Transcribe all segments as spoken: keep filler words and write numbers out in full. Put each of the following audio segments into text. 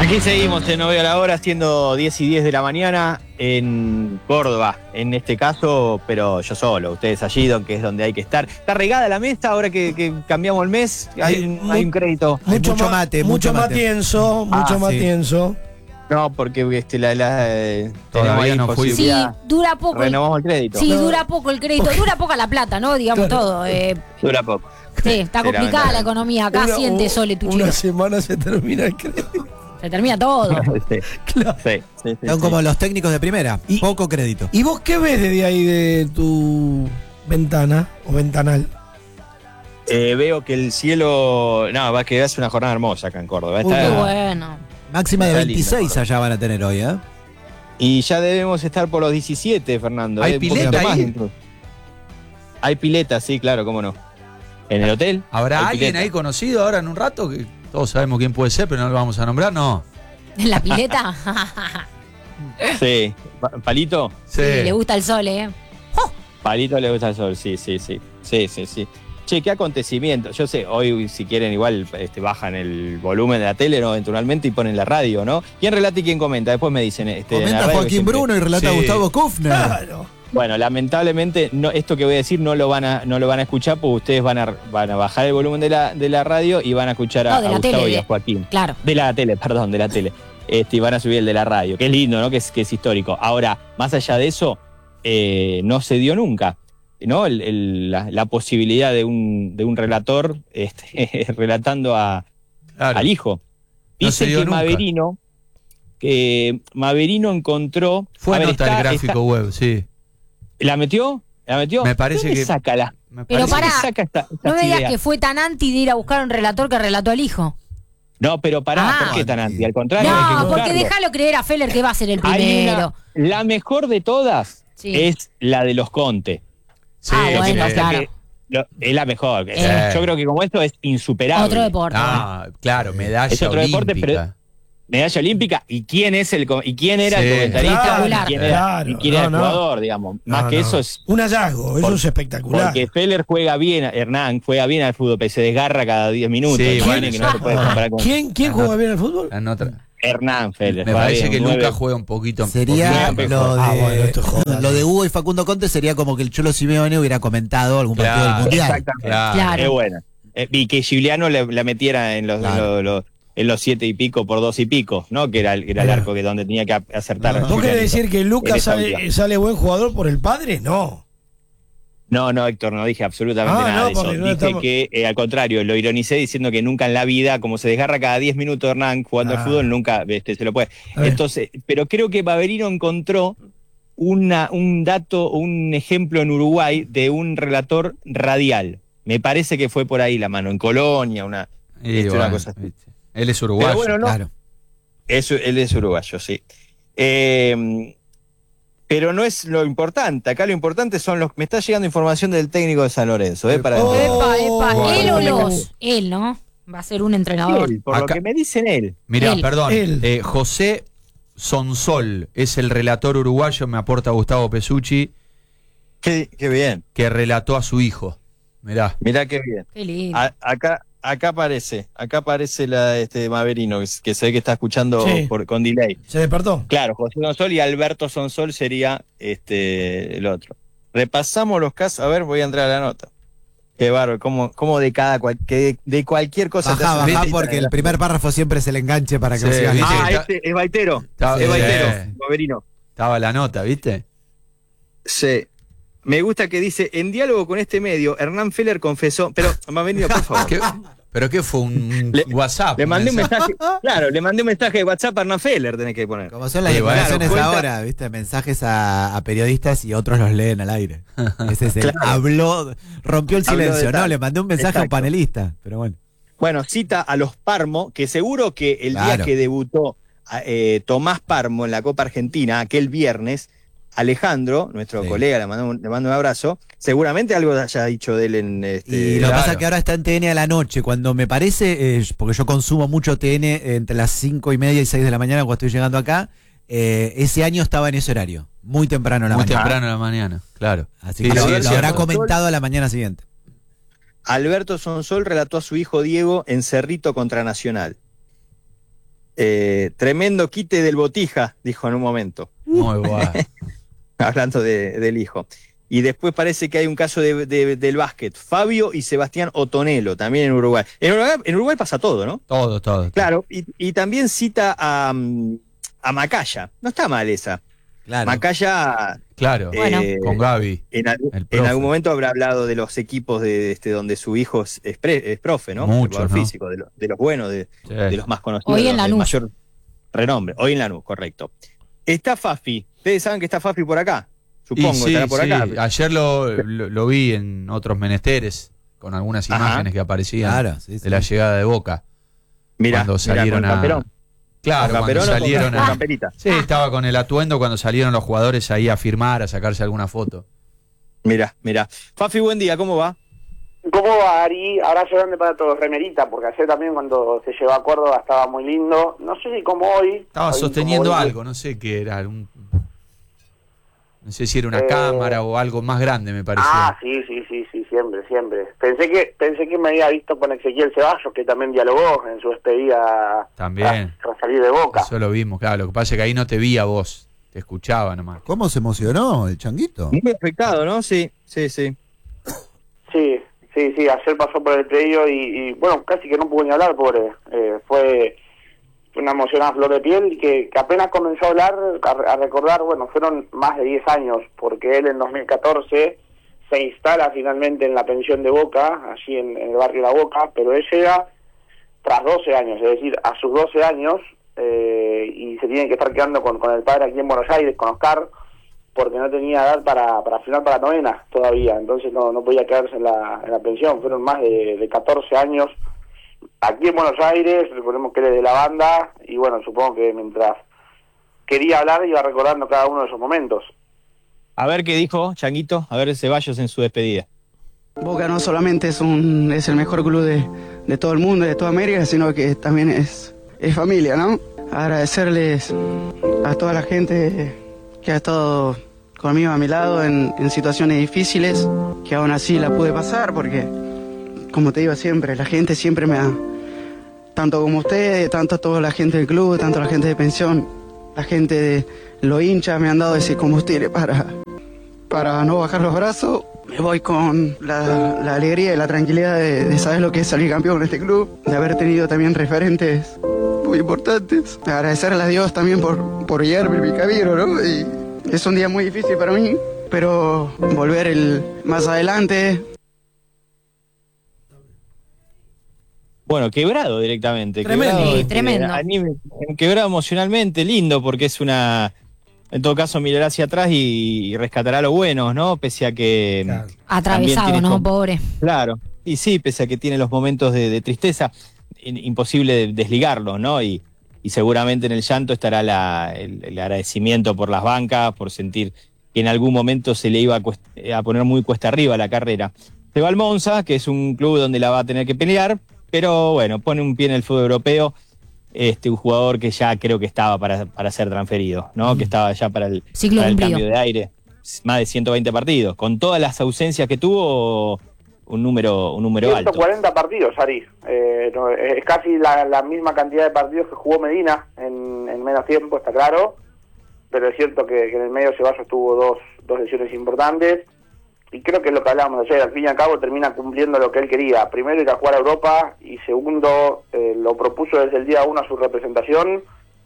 Aquí seguimos en No Veo la Hora, siendo diez y diez de la mañana en Córdoba, en este caso, pero yo solo, ustedes allí, que es donde hay que estar. ¿Está regada la mesa ahora que, que cambiamos el mes? Hay, Eh, hay un crédito. Mucho, mucho ma- mate, mucho mucho mate. matienzo, Ah, mucho sí. matienzo. No, porque este, la, la, eh, Todavía tenemos ahí no fui. Sí, posibilidad. dura poco. el- Renovamos el crédito. Sí, No. dura poco el crédito. Dura poca la plata, ¿no? Digamos Claro. todo. eh, Dura poco. sí, está Sí, complicada la lamentablemente. economía. Acá Una- siente u- Sole tu Una chico. semana se termina el crédito. Se termina todo. Sí, Claro. sí, sí, sí, Son sí. como los técnicos de primera, Y- poco crédito. ¿Y vos qué ves desde ahí de tu ventana o ventanal? Eh, veo que el cielo... No, va a quedar una jornada hermosa acá en Córdoba. Uy, Está- Qué bueno. Máxima de Está lindo, veintiséis Córdoba. allá van a tener hoy, ¿eh? Y ya debemos estar por los diecisiete, Fernando. ¿Hay eh, un pileta poquito más ahí? incluso. Hay pileta, sí, claro, cómo no. ¿En el hotel? ¿Habrá Hay alguien pileta. ahí conocido ahora en un rato? Que todos sabemos quién puede ser, pero no lo vamos a nombrar, no. ¿En la pileta? Sí. Pa- ¿Palito? Sí. Sí, le gusta el sol, ¿eh? Palito le gusta el sol, sí, sí, sí. Sí, sí, sí. Che, qué acontecimiento. Yo sé, hoy si quieren igual este, bajan el volumen de la tele, ¿no? Eventualmente y ponen la radio, ¿no? ¿Quién relata y quién comenta? Después me dicen. Este, en la Comenta radio que Joaquín siempre- Bruno y relata Sí. Gustavo Kufner. Claro. Bueno, lamentablemente no, esto que voy a decir no lo van a, no lo van a escuchar porque ustedes van a, van a bajar el volumen de la, de la radio y van a escuchar a, No, de a la Gustavo tele, y a de- Joaquín. Claro. De la tele, perdón, de la tele. Este, y van a subir el de la radio, que es lindo, ¿no? Que es, que es histórico. Ahora, más allá de eso, eh, no se dio nunca, ¿no? El- el- la, la posibilidad de un, de un relator este, relatando a, Claro. al hijo. No se Dice dio que nunca. Maverino, que Maverino encontró. Fue a ver, nota está- el gráfico está- web, sí. ¿La metió? ¿La metió? Me parece ¿Dónde que- saca la, Me Pero parece ¿dónde pará, saca esta- No estas me digas ideas? que fue tan anti de ir a buscar un relator que relató al hijo. No, pero pará, Ah. ¿por qué tan anti? Al contrario, hay que No, porque buscarlo. déjalo creer a Feller que va a ser el Hay primero. una- la mejor de todas Sí. es la de los Conte. Sí, Ah, Lo que bueno, pasa claro. que lo- es la mejor. Eh. Yo creo que como esto es insuperable. Otro deporte. Ah, claro, medalla Es otro deporte, olímpica. Medalla olímpica. ¿Y quién es el co- y quién era Sí. el comentarista? Espectacular. ¿Y quién era, Claro, y quién era no, el no. jugador, digamos? Más No, que no. eso es Un hallazgo, eso Por- es espectacular. porque Feller juega bien, Hernán juega bien al fútbol, pero se desgarra cada diez minutos. Sí, ¿Entienden? bueno, que no se puede comparar con ¿Quién, quién juega bien al fútbol? La nota- Hernán Feller. Me juega parece bien, que un nueve. Lucas juega un poquito. Sería Porque- lo de, Ah, bueno, esto es joda. lo de Hugo y Facundo Conte sería como que el Cholo Simeone hubiera comentado algún partido Claro, del Mundial. Exactamente. Claro. Claro. Es buena. Eh, y que Giuliano le- la metiera en los, Claro. en los, los- en los siete y pico por dos y pico, ¿no? Que era, el- era el Claro. arco que donde tenía que a- acertar. No, no. ¿Vos Giuliano. querés decir que En Lucas esa sale, última. sale buen jugador por el padre? No. No, no, Héctor, no dije absolutamente Ah, nada no, de eso. porque no Dije estamos- que, eh, al contrario, lo ironicé diciendo que nunca en la vida, como se desgarra cada diez minutos Hernán jugando Ah. al fútbol, nunca este, se lo puede. A ver. Entonces, pero creo que Baverino encontró una, un dato, un ejemplo en Uruguay de un relator radial. Me parece que fue por ahí la mano, en Colonia, una, Y este, una bueno, cosa así. viste. Él es uruguayo. Pero bueno, no, Claro. Eso, él es uruguayo, sí. Eh, pero no es lo importante. Acá lo importante son los... Me está llegando información del técnico de San Lorenzo, ¿eh? Para Oh. Epa, epa. Bueno. Él o los. Él, ¿no? Va a ser un entrenador. él, por Acá- lo que me dicen él. Mirá, Él. perdón. Él. eh, José Sonsol es el relator uruguayo, me aporta Gustavo Pesucci, Qué, qué bien. que relató a su hijo. Mirá. Mirá qué bien. Qué lindo. A- acá, acá aparece, acá aparece la este Maverino, que, s- que se ve que está escuchando Sí. por, con delay. ¿Se despertó? Claro, José Sonsol y Alberto Sonsol sería este el otro. Repasamos los casos, a ver, voy a entrar a la nota. Qué bárbaro, como, como de cada cual, que de cualquier cosa te Baja, hace baja, una porque lista. el primer párrafo siempre es el enganche para que Sí, sigas viste. leyendo. Ah, Está- este es Baitero. Está- Es Baitero, sí. Maverino. Estaba la nota, ¿viste? Sí. Me gusta que dice, en diálogo con este medio, Hernán Feller confesó, pero Maverino, por favor. ¿Qué- ¿Pero qué fue? ¿Un Le- WhatsApp? Le mandé un mensaje? mensaje, claro, le mandé un mensaje de WhatsApp a Hernán Feller, tenés que poner. Como son las Sí, bueno, declaraciones cuenta- ahora, ¿viste? Mensajes a, a periodistas y otros los leen al aire. Ese es el Claro. habló, rompió el Habló de silencio, tal. ¿no? Le mandé un mensaje a un Exacto. panelista, pero bueno. Bueno, cita a los Parmo, que seguro que el día Claro. que debutó eh, Tomás Parmo en la Copa Argentina, aquel viernes, Alejandro, nuestro Sí. colega, le mando, un, le mando un abrazo, seguramente algo haya dicho de él en este... Y lo que claro. pasa es que ahora está en T N a la noche, cuando me parece, eh, porque yo consumo mucho T N eh, entre las cinco y media y seis de la mañana cuando estoy llegando acá, eh, ese año estaba en ese horario, muy temprano en la Muy mañana. temprano en la mañana, claro. Así Sí, que sí, lo, es lo habrá cierto. comentado a la mañana siguiente. Alberto Sonsol relató a su hijo Diego en Cerrito contra Nacional. Eh, tremendo quite del Botija, dijo en un momento, Muy guay. hablando de- del hijo. Y después parece que hay un caso de, de- del básquet, Fabio y Sebastián Otonelo, también en Uruguay. En Uruguay, en Uruguay pasa todo, ¿no? Todo, todo. Claro, y, y también cita a, mm, a Macaya, no está mal esa. Claro. Macaya Claro, Bueno. eh, con Gaby. en, algún- El en profe. algún momento habrá hablado de los equipos de este donde su hijo es, es pre- es profe, ¿no? Muchos, Preparador ¿no? físico, de, lo- de los buenos, de, Sí. de los más conocidos. Hoy en de Lanús. mayor renombre. Hoy en Lanús, correcto. Está Fafi. Ustedes saben que está Fafi por acá. Supongo Y sí, que estará por sí. acá. Ayer lo, lo, lo vi en otros menesteres, con algunas Ajá. imágenes que aparecían Claro, sí, sí. de la llegada de Boca. Mirá, cuando mirá, salieron con a. camperón. Claro, Con cuando camperón o con- salieron con a. camperita. Sí, estaba con el atuendo cuando salieron los jugadores ahí a firmar, a sacarse alguna foto. Mirá, mirá. Fafi, buen día, ¿cómo va? ¿Cómo va, Ari? Abrazo grande para todos. Remerita, porque ayer también cuando se llevó a Córdoba estaba muy lindo. No sé si como hoy... Estaba hoy sosteniendo como hoy- algo, no sé qué era. Un, no sé si era una Eh, cámara o algo más grande, me parecía. Ah, sí, sí, sí, sí, siempre, siempre. Pensé que pensé que me había visto con Ezequiel Ceballos, que también dialogó en su despedida También. tras, tras salir de Boca. Eso lo vimos, claro. Lo que pasa es que ahí no te vi a vos, te escuchaba nomás. ¿Cómo se emocionó el changuito? Muy afectado, ¿no? Sí, sí, sí. Sí, sí, sí, ayer pasó por el predio y, y, bueno, casi que no pudo ni hablar, pobre. Eh, fue una emoción a flor de piel que, que apenas comenzó a hablar, a, a recordar, bueno, fueron más de diez años, porque él en dos mil catorce se instala finalmente en la pensión de Boca, allí en, en el barrio La Boca, pero él llega tras doce años, es decir, a sus doce años, eh, y se tiene que estar quedando con, con el padre aquí en Buenos Aires, con Oscar, porque no tenía edad para, para firmar para novena todavía, entonces no, no podía quedarse en la, en la pensión. Fueron más de, de catorce años aquí en Buenos Aires, recordemos que él es de la banda, y bueno, supongo que mientras quería hablar iba recordando cada uno de esos momentos. A ver qué dijo Changuito, a ver Ceballos en su despedida. Boca no solamente es un es el mejor club de, de todo el mundo, de toda América, sino que también es, es familia, ¿no? Agradecerles a toda la gente que ha estado conmigo a mi lado en, en situaciones difíciles, que aún así la pude pasar, porque, como te digo siempre, la gente siempre me ha, tanto como ustedes, tanto toda la gente del club, tanto la gente de pensión, la gente de los hinchas me han dado ese combustible para, para no bajar los brazos. Me voy con la, la alegría y la tranquilidad de, de saber lo que es salir campeón en este club, de haber tenido también referentes muy importantes. Agradecerle a Dios también por, por guiarme en mi camino, ¿no? Y es un día muy difícil para mí, pero volver el más adelante. Bueno, quebrado directamente. Tremendo. Quebrado, Sí, este, tremendo. a nivel- quebrado emocionalmente, lindo, porque es una... En todo caso, mirará hacia atrás y, y rescatará lo bueno, ¿no? Pese a que... Claro. Atravesado, También tiene ¿no? com- Pobre. Claro, y sí, pese a que tiene los momentos de, de tristeza, in- imposible de- desligarlo, ¿no? Y, y seguramente en el llanto estará la- el, el agradecimiento por las bancas, por sentir que en algún momento se le iba a, cuest- a poner muy cuesta arriba la carrera. Se va al Monza, que es un club donde la va a tener que pelear, pero bueno, pone un pie en el fútbol europeo, este, un jugador que ya creo que estaba para, para ser transferido, ¿no? Que estaba ya para el, Ciclo para el cumplido. cambio de aire. Más de ciento veinte partidos. Con todas las ausencias que tuvo, un número, un número alto. ciento cuarenta partidos, Ari. Eh, no, es casi la, la misma cantidad de partidos que jugó Medina en, en menos tiempo, está claro. Pero es cierto que, que en el medio Ceballos tuvo dos, dos lesiones importantes. Y creo que es lo que hablábamos ayer, al fin y al cabo termina cumpliendo lo que él quería. Primero ir a jugar a Europa y segundo eh, lo propuso desde el día uno a su representación.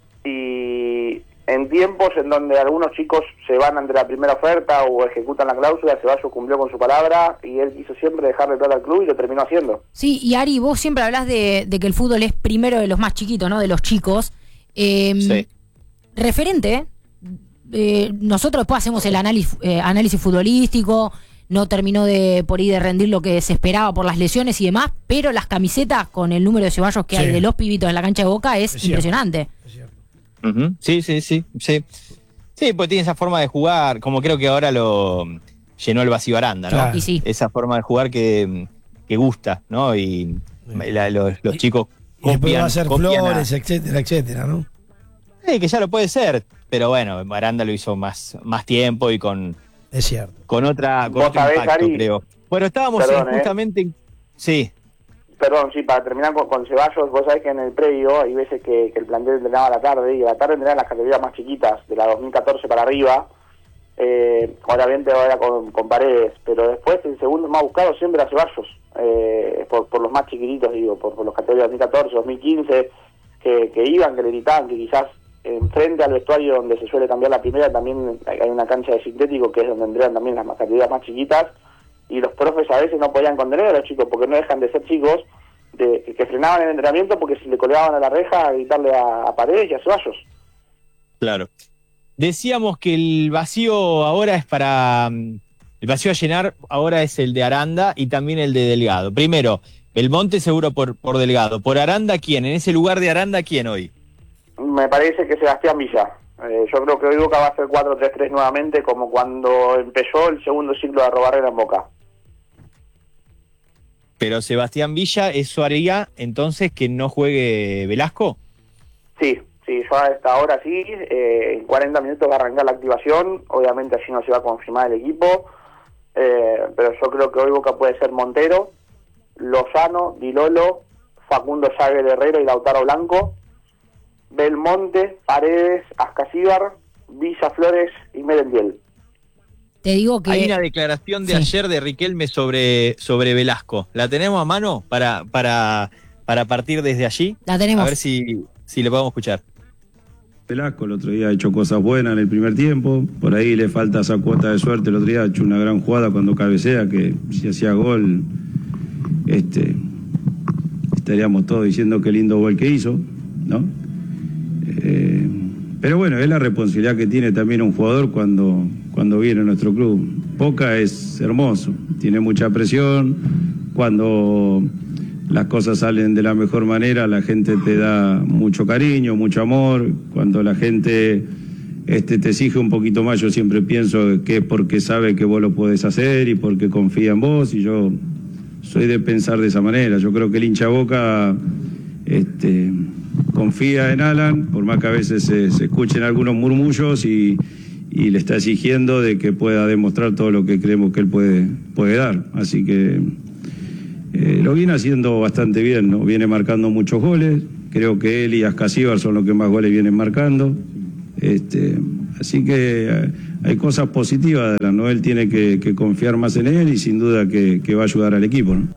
Y en tiempos en donde algunos chicos se van ante la primera oferta o ejecutan la cláusula, Ceballos cumplió con su palabra y él quiso siempre dejarle plata al club y lo terminó haciendo. Sí, y Ari, vos siempre hablas de, de que el fútbol es primero de los más chiquitos, ¿no? De los chicos. Eh, Sí. Referente, eh, nosotros después hacemos el análisis, eh, análisis futbolístico, no terminó de por ahí de rendir lo que se esperaba por las lesiones y demás, pero las camisetas con el número de Ceballos que Sí. hay de los pibitos en la cancha de Boca es, Es cierto. impresionante. Es cierto. Ujú. Sí, sí, sí, sí. Sí, pues tiene esa forma de jugar, como creo que ahora lo llenó el Vacío Aranda, ¿no? Claro. Y sí. Esa forma de jugar que, que gusta, ¿no? Y la- los, los Y- chicos Y después copian, va a ser copian a- Flores, etcétera, etcétera, ¿no? Sí, que ya lo puede ser, pero bueno, Aranda lo hizo más, más tiempo y con, Es cierto. con otra con Vos otro sabés, impacto, Ari, creo. Bueno, estábamos perdón, en- ¿eh? justamente en- sí, perdón, sí, para terminar con, con Ceballos, vos sabés que en el predio hay veces que, que el plantel entrenaba a la tarde, y a la tarde entrenaban las categorías más chiquitas, de la dos mil catorce para arriba, eh, obviamente ahora con, con Paredes, pero después el segundo más buscado siempre era Ceballos, eh, por, por los más chiquititos, digo, por, por los categorías dos mil catorce, dos mil quince, que, que iban, que le gritaban, que quizás enfrente al vestuario donde se suele cambiar la primera también hay una cancha de sintético, que es donde entrenan también las categorías más chiquitas, y los profes a veces no podían contener a los chicos, porque no dejan de ser chicos, de que frenaban el entrenamiento porque se le colgaban a la reja a gritarle a, a Paredes y a Ceballos. Claro. Decíamos que el vacío ahora es para... El vacío a llenar ahora es el de Aranda y también el de Delgado. Primero, Belmonte seguro por, por Delgado. ¿Por Aranda quién? En ese lugar de Aranda, ¿quién hoy? Me parece que Sebastián Villa. Eh, yo creo que hoy Boca va a hacer cuatro tres tres nuevamente, como cuando empezó el segundo ciclo de Arrobarrera en Boca. Pero Sebastián Villa, ¿eso haría entonces que no juegue Velasco? Sí, sí, yo a esta hora sí, eh, en cuarenta minutos va a arrancar la activación, obviamente allí no se va a confirmar el equipo, eh, pero yo creo que hoy Boca puede ser Montero, Lozano, Dilolo, Facundo Sager Herrera y Lautaro Blanco, Belmonte, Paredes, Ascasíbar, Villa Flores y Merendiel. Te digo que... Hay una declaración de sí. ayer de Riquelme sobre, sobre Velasco. ¿La tenemos a mano para, para, para partir desde allí? La tenemos. A ver si, si le podemos escuchar. Velasco el otro día ha hecho cosas buenas en el primer tiempo, por ahí le falta esa cuota de suerte. El otro día ha hecho una gran jugada cuando cabecea, que si hacía gol, este, estaríamos todos diciendo qué lindo gol que hizo, ¿no? Eh, pero bueno, es la responsabilidad que tiene también un jugador cuando, cuando viene a nuestro club. Boca es hermoso, tiene mucha presión, cuando las cosas salen de la mejor manera, la gente te da mucho cariño, mucho amor, cuando la gente este, te exige un poquito más, yo siempre pienso que es porque sabe que vos lo podés hacer y porque confía en vos, y yo soy de pensar de esa manera. Yo creo que el hincha Boca este, confía en Alan, por más que a veces se, se escuchen algunos murmullos, y, y le está exigiendo de que pueda demostrar todo lo que creemos que él puede, puede dar. Así que eh, lo viene haciendo bastante bien, ¿no? Viene marcando muchos goles, creo que él y Ascasíbar son los que más goles vienen marcando. Este, así que eh, hay cosas positivas de Alan, ¿no? Él tiene que, que confiar más en él y sin duda que, que va a ayudar al equipo, ¿no?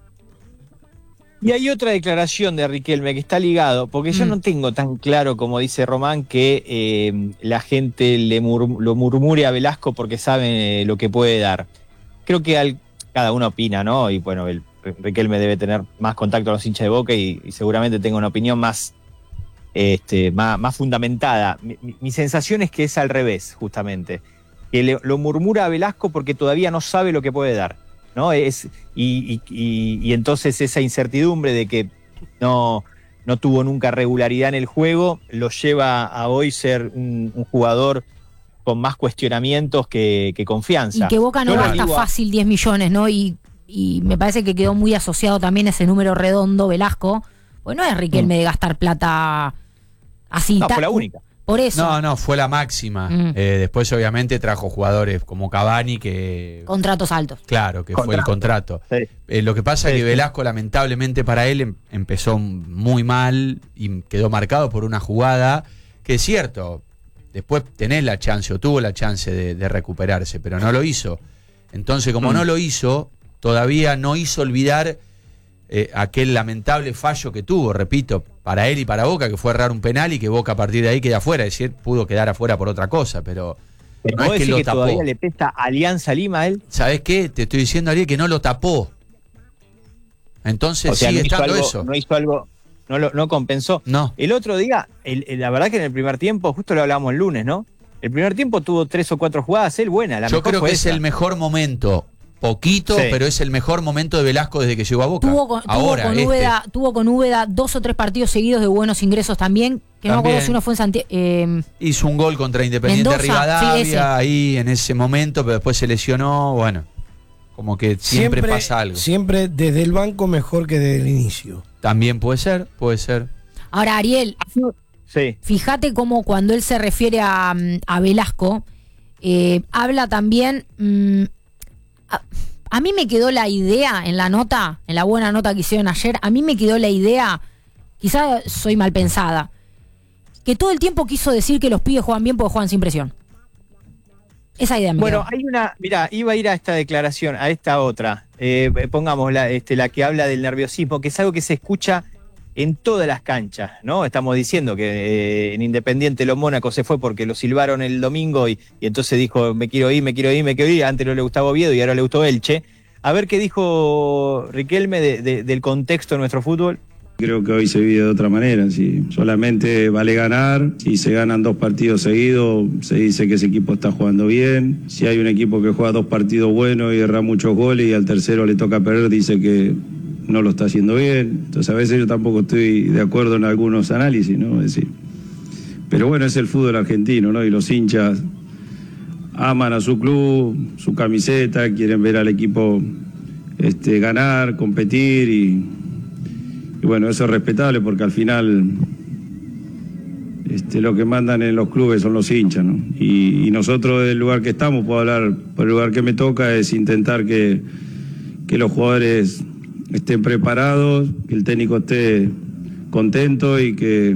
Y hay otra declaración de Riquelme que está ligado, porque yo Mm. no tengo tan claro, como dice Román, que eh, la gente le mur- lo murmure a Velasco porque sabe lo que puede dar. Creo que al, cada uno opina, ¿no? Y bueno, el, Riquelme debe tener más contacto con los hinchas de Boca y, y seguramente tenga una opinión más, este, más, más fundamentada. Mi, mi- mi sensación es que es al revés, justamente. Que le- lo murmura a Velasco porque todavía no sabe lo que puede dar, ¿no? Es, y, y, y, y entonces esa incertidumbre de que no, no tuvo nunca regularidad en el juego lo lleva a hoy ser un, un jugador con más cuestionamientos que, que confianza. Y que Boca no Yo lo gasta digo a- fácil diez millones, ¿no? Y, y me parece que quedó muy asociado también ese número redondo, Velasco. Pues no es Riquelme de gastar plata así. No, ta- fue la única. Por eso, No, no, fue la máxima. Mm. Eh, después, obviamente, trajo jugadores como Cavani, que. contratos altos. Claro, que fue el contrato. Sí. Eh, lo que pasa Sí, es que sí. Velasco, lamentablemente para él, em- empezó muy mal y quedó marcado por una jugada que es cierto, después tenés la chance, o tuvo la chance de, de recuperarse, pero no lo hizo. Entonces, como Mm. no lo hizo, todavía no hizo olvidar eh, aquel lamentable fallo que tuvo, repito, para él y para Boca, que fue errar un penal y que Boca a partir de ahí queda afuera. Es decir, pudo quedar afuera por otra cosa, pero Pero no ¿vos es que decís lo que tapó. todavía le pesa Alianza Lima a él? ¿Sabes qué? Te estoy diciendo, Ariel, que no lo tapó. Entonces O sea, sigue no hizo estando algo, eso. no hizo algo, no, lo, no compensó. No. El otro día, el, el- la verdad que en el primer tiempo, justo lo hablamos el lunes, ¿no? El primer tiempo tuvo tres o cuatro jugadas, él buena. La Yo mejor creo fue que es esa. el mejor momento. Poquito, Sí. pero es el mejor momento de Velasco desde que llegó a Boca. Tuvo con, tuvo Ahora, con este. Úbeda, tuvo con Úbeda dos o tres partidos seguidos de buenos ingresos también. Que no me acuerdo También. si uno fue en Santiago. Eh, Hizo un gol contra Independiente Mendoza, Rivadavia sí, ese. ahí en ese momento, pero después se lesionó. Bueno, como que siempre, pasa algo. Siempre desde el banco mejor que desde el inicio. También puede ser, puede ser. ahora, Ariel, Sí. fíjate cómo cuando él se refiere a, mm, a Velasco, eh, habla también. mm, a- A mí me quedó la idea en la nota, en la buena nota que hicieron ayer, a mí me quedó la idea, quizás soy mal pensada, que todo el tiempo quiso decir que los pibes juegan bien porque juegan sin presión. Esa idea me Bueno, quedó. hay una, mira, iba a ir a esta declaración, a esta otra, eh, pongamos la, este, la que habla del nerviosismo, que es algo que se escucha en todas las canchas, ¿no? Estamos diciendo que eh, en Independiente lo Mónaco se fue porque lo silbaron el domingo y, y entonces dijo, me quiero ir, me quiero ir, me quiero ir, antes no le gustaba Oviedo y ahora le gustó Elche. A ver qué dijo Riquelme de, de, del contexto de nuestro fútbol. Creo que hoy se vive de otra manera, si solamente vale ganar, si se ganan dos partidos seguidos, se dice que ese equipo está jugando bien, si hay un equipo que juega dos partidos buenos y erra muchos goles y al tercero le toca perder, dice que no lo está haciendo bien. Entonces a veces yo tampoco estoy de acuerdo en algunos análisis, ¿no? Es decir, pero bueno, es el fútbol argentino, ¿no? Y los hinchas aman a su club, su camiseta, quieren ver al equipo este, ganar, competir y... Y bueno, eso es respetable porque al final este, lo que mandan en los clubes son los hinchas, ¿no? Y, y nosotros del lugar que estamos, puedo hablar por el lugar que me toca, es intentar que, que los jugadores estén preparados, que el técnico esté contento y que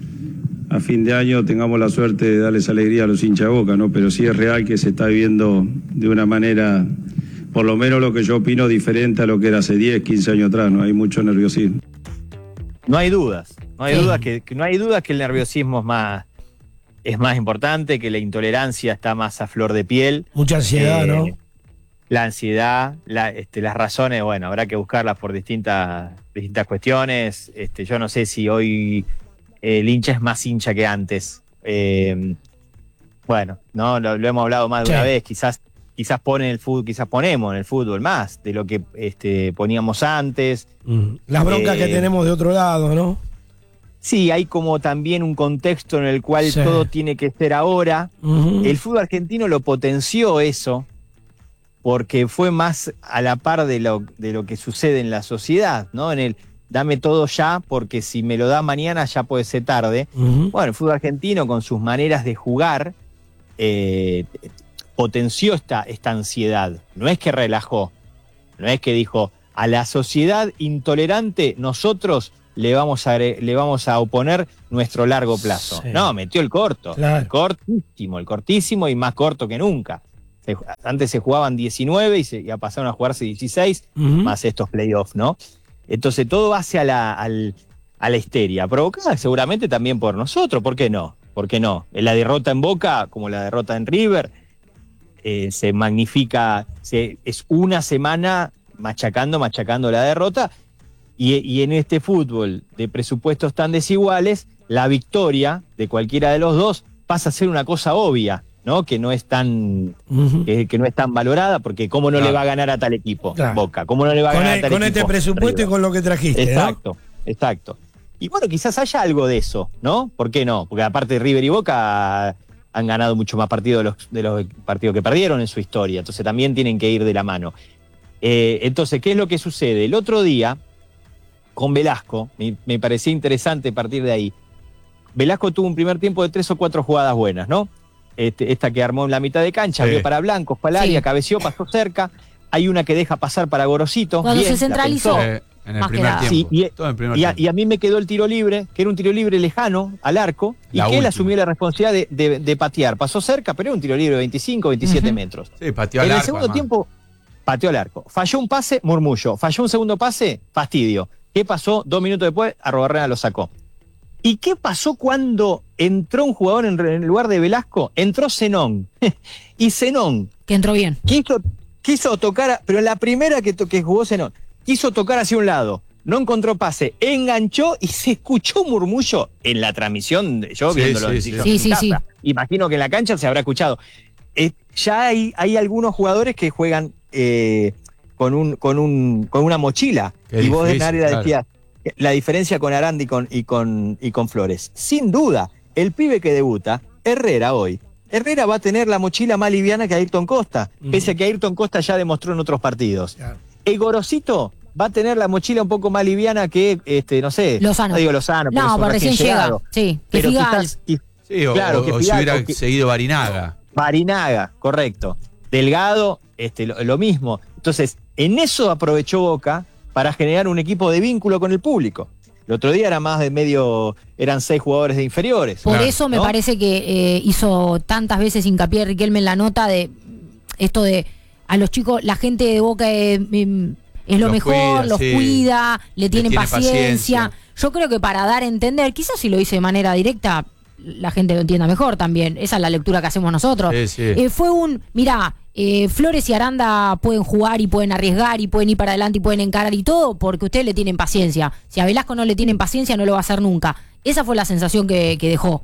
a fin de año tengamos la suerte de darles alegría a los hinchas de Boca, ¿no? Pero sí es real que se está viviendo de una manera, por lo menos lo que yo opino, diferente a lo que era hace diez, quince años atrás, ¿no? Hay mucho nerviosismo. No hay dudas, no hay Sí. dudas que, que no hay dudas que el nerviosismo es más, es más importante, que la intolerancia está más a flor de piel. Mucha ansiedad, Eh, ¿no? La ansiedad, la, este, las razones, bueno, habrá que buscarlas por distintas, distintas cuestiones. Este, yo no sé si hoy el hincha es más hincha que antes. Eh, bueno, no lo, lo hemos hablado más de Sí. una vez, quizás, quizás pone el fútbol, quizás ponemos en el fútbol más de lo que este, poníamos antes. Mm. Las broncas eh, que tenemos de otro lado, ¿no? Sí, hay como también un contexto en el cual Sí. todo tiene que ser ahora. Ujú. El fútbol argentino lo potenció eso, porque fue más a la par de lo, de lo que sucede en la sociedad, ¿no? En el dame todo ya, porque si me lo da mañana ya puede ser tarde. Ujú. Bueno, el fútbol argentino con sus maneras de jugar eh, potenció esta, esta ansiedad. No es que relajó, no es que dijo a la sociedad intolerante nosotros le vamos a, le vamos a oponer nuestro largo plazo. Sí. No, metió el corto, Claro. el cortísimo, el cortísimo y más corto que nunca. Se, antes se jugaban diecinueve y, se, ya pasaron a jugarse dieciséis, Ujú. más estos playoffs, ¿no? Entonces todo va hacia la, al, a la histeria, provocada seguramente también por nosotros, ¿por qué no? ¿Por qué no? La derrota en Boca, como la derrota en River, eh, se magnifica, se, es una semana machacando, machacando la derrota, y, y en este fútbol de presupuestos tan desiguales, la victoria de cualquiera de los dos pasa a ser una cosa obvia, ¿no? Que no es tan, Ujú. que, que no es tan valorada, porque cómo no Claro. le va a ganar a tal equipo, Claro. Boca, cómo no le va a Con, ganar e- a tal con equipo. este presupuesto River. y con lo que trajiste, ¿no? Exacto, exacto. Y bueno, quizás haya algo de eso, ¿no? ¿Por qué no? Porque aparte de River y Boca han ganado mucho más partidos de los, de los partidos que perdieron en su historia, entonces también tienen que ir de la mano. Eh, entonces, ¿qué es lo que sucede? El otro día, con Velasco, me, me parecía interesante partir de ahí. Velasco tuvo un primer tiempo de tres o cuatro jugadas buenas, ¿no? Este, esta que armó en la mitad de cancha, Sí. abrió para Blancos, para el área, Sí. cabeció, pasó cerca. Hay una que deja pasar para Gorosito. Cuando bien, se la centralizó. pensó. Eh, en el Más que primer nada. tiempo. Sí, y- Todo en el primer Y a, tiempo. y a mí me quedó el tiro libre, que era un tiro libre lejano al arco, y La que él última. asumió la responsabilidad de, de- de patear. Pasó cerca, pero era un tiro libre de veinticinco, veintisiete Ujú. metros. Sí, pateó En al el arco, segundo además. tiempo, pateó al arco. Falló un pase, murmullo. Falló un segundo pase, fastidio. ¿Qué pasó? Dos minutos después, Arrobarrena lo sacó. ¿Y qué pasó cuando entró un jugador en, en lugar de Velasco? Entró Zenón. Y Zenón Que entró bien. quiso, quiso tocar, a- pero la primera que, to- que jugó Zenón, quiso tocar hacia un lado, no encontró pase, enganchó y se escuchó un murmullo en la transmisión, de- yo Sí, viéndolo sí, en sí. TikTok Sí, en sí, casa. Imagino que en la cancha se habrá escuchado. Eh, ya hay, hay algunos jugadores que juegan eh, con, un, con, un, con una mochila. Qué y vos en difícil, área claro. decías, la diferencia con Aranda y con, y, con, y con Flores. Sin duda, el pibe que debuta, Herrera hoy, Herrera va a tener la mochila más liviana que Ayrton Costa, Ujú. pese a que Ayrton Costa ya demostró en otros partidos. Claro. El Gorosito va a tener la mochila un poco más liviana que, este, no sé, Lozano. no digo Lozano, porque No, es un pero recién llega. llegado. Sí, que Pero Figal. quizás, qui- Sí, o, Claro, o- que o si Figal, hubiera o que- seguido Barinaga. Barinaga, correcto. Delgado, este, lo, lo mismo. Entonces, En eso aprovechó Boca para generar un equipo de vínculo con el público. El otro día era más de medio, eran seis jugadores de inferiores. Por Claro, eso me ¿no? parece que eh, hizo tantas veces hincapié Riquelme en la nota de esto de a los chicos, la gente de Boca eh, eh, es lo Los mejor, cuida, los sí. cuida, le tienen tiene paciencia. paciencia. Yo creo que para dar a entender, quizás si lo hice de manera directa, la gente lo entienda mejor también. Esa es la lectura que hacemos nosotros. Sí, sí. Eh, fue un, mirá, eh, Flores y Aranda pueden jugar y pueden arriesgar y pueden ir para adelante y pueden encarar y todo porque ustedes le tienen paciencia. Si a Velasco no le tienen paciencia, no lo va a hacer nunca. Esa fue la sensación que, que dejó.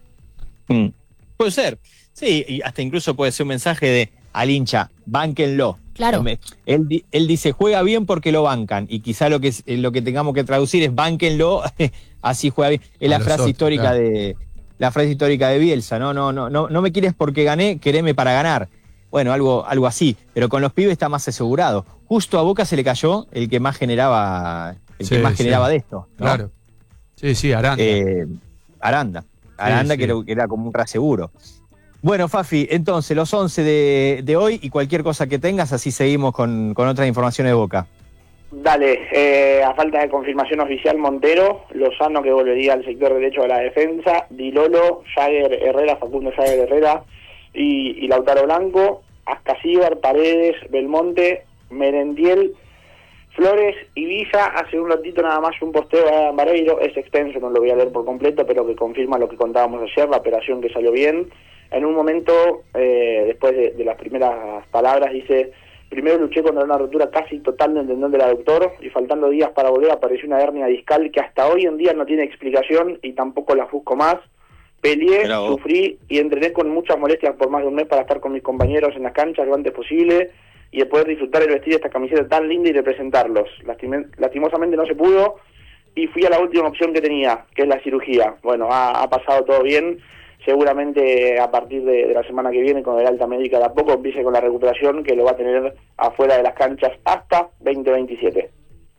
Mm. Puede ser. Sí, y hasta incluso puede ser un mensaje de al hincha, bánquenlo. Claro. Me- Él, di- él dice, juega bien porque lo bancan. Y quizá lo que, es- eh, lo que tengamos que traducir es bánquenlo, así juega bien. Es A la los frase otros, histórica claro. de la frase histórica de Bielsa, ¿no? No, no, no, no me quieres porque gané, quereme para ganar. Bueno, algo, algo así. Pero con los pibes está más asegurado. Justo a Boca se le cayó el que más generaba, el Sí, que más sí. generaba de esto, ¿no? Claro. Sí, sí, Aranda. Eh, Aranda. Aranda, sí. Que, era, que era como un reaseguro. Bueno, Fafi, entonces, los once de, de hoy y cualquier cosa que tengas, así seguimos con, con otras informaciones de Boca. Dale, eh, a falta de confirmación oficial, Montero, Lozano que volvería al sector derecho de la defensa, Di Lolo, Jagger Herrera, Facundo Jagger Herrera y, y Lautaro Blanco, Ascasíbar, Paredes, Belmonte, Merendiel, Flores y Villa. Hace un ratito nada más un posteo de Adam Vareiro, es extenso, no lo voy a leer por completo, pero que confirma lo que contábamos ayer, la operación que salió bien. En un momento, eh, después de, de las primeras palabras, dice: primero luché contra una rotura casi total del tendón del aductor y faltando días para volver apareció una hernia discal que hasta hoy en día no tiene explicación y tampoco la busco más. Peleé, Mirá vos. sufrí y entrené con muchas molestias por más de un mes para estar con mis compañeros en las canchas lo antes posible y de poder disfrutar el vestir esta camiseta tan linda y representarlos. Lastime- lastimosamente no se pudo y fui a la última opción que tenía, que es la cirugía. Bueno, ha, ha pasado todo bien. Seguramente a partir de, de la semana que viene, con el alta médica de a poco, empiece con la recuperación, que lo va a tener afuera de las canchas hasta veinte veintisiete.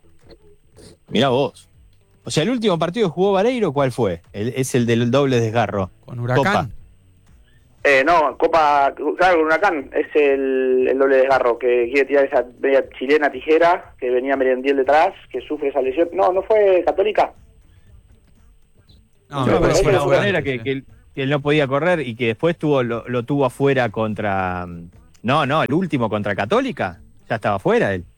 Mirá vos. O sea, el último partido que jugó Vareiro, ¿cuál fue? El- es el del doble desgarro. Con Huracán. Copa. Eh, no, Copa, claro, Huracán, es el, el doble desgarro, que quiere tirar esa media chilena tijera, que venía Merendiel detrás, que sufre esa lesión. No, ¿no fue Católica? No, No, me pero parece fue que la fue manera antes, que, sí. que él, que él no podía correr y que después tuvo lo, lo tuvo afuera contra... No, no, el último contra Católica. Ya estaba fuera él.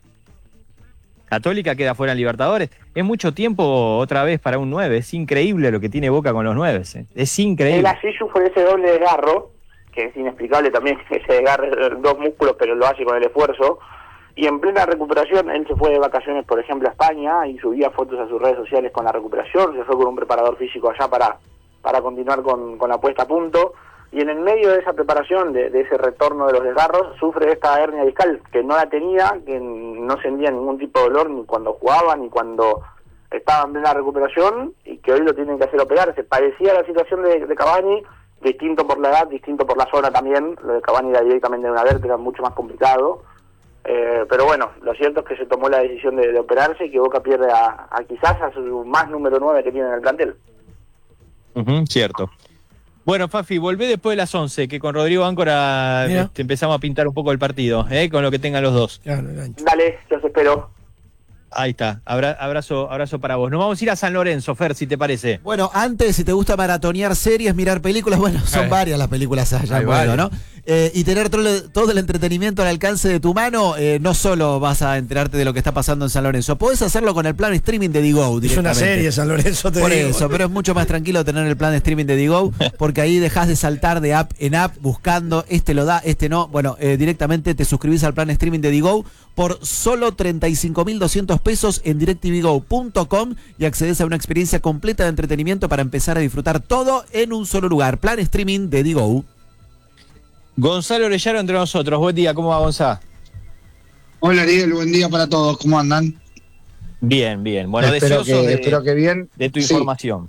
Católica queda fuera en Libertadores. Es mucho tiempo otra vez para un nueve. Es increíble lo que tiene Boca con los nueve. ¿eh? Es Él increíble. así sufre ese doble desgarro, que es inexplicable también, ese desgarre de dos músculos, pero lo hace con el esfuerzo. Y en plena recuperación, él se fue de vacaciones, por ejemplo, a España y subía fotos a sus redes sociales con la recuperación. Se fue con un preparador físico allá para, para continuar con, con la puesta a punto. Y en el medio de esa preparación, de, de ese retorno de los desgarros, sufre esta hernia discal, que no la tenía, que no sentía ningún tipo de dolor ni cuando jugaba, ni cuando estaba en plena recuperación, y que hoy lo tienen que hacer operar. Se parecía a la situación de, de Cavani, distinto por la edad, distinto por la zona también. Lo de Cavani era directamente de una vértebra, mucho más complicado. Eh, pero bueno, lo cierto es que se tomó la decisión de, de operarse y que Boca pierde a, a quizás a su más número nueve que tiene en el plantel. Ujú, cierto. Bueno, Fafi, volvé después de las once, que con Rodrigo Áncora Mira. este, empezamos a pintar un poco el partido, ¿eh? Con lo que tengan los dos. Claro, el gancho. Dale, los espero. Ahí está. Abra- abrazo, abrazo para vos. Nos vamos a ir a San Lorenzo, Fer, si te parece. Bueno, antes, si te gusta maratonear series, mirar películas, bueno, son Eh. varias las películas allá Hay en Pueblo, varias. ¿no? Eh, y tener todo el, todo el entretenimiento al alcance de tu mano, eh, no solo vas a enterarte de lo que está pasando en San Lorenzo, podés hacerlo con el plan streaming de Digo Es una directamente. serie, San Lorenzo, te Por digo. eso, pero es mucho más tranquilo tener el plan de streaming de Digo, porque ahí dejas de saltar de app en app buscando, este lo da, este no. Bueno, eh, directamente te suscribís al plan de streaming de Digo por solo treinta y cinco mil doscientos pesos en directv go punto com y accedes a una experiencia completa de entretenimiento para empezar a disfrutar todo en un solo lugar. Plan streaming de Digo. Gonzalo Orellaro entre nosotros. Buen día, ¿cómo va, Gonzalo? Hola Ariel, buen día para todos, ¿cómo andan? Bien, bien. Bueno, espero, deseosos que, de, espero que bien. de tu Sí, información.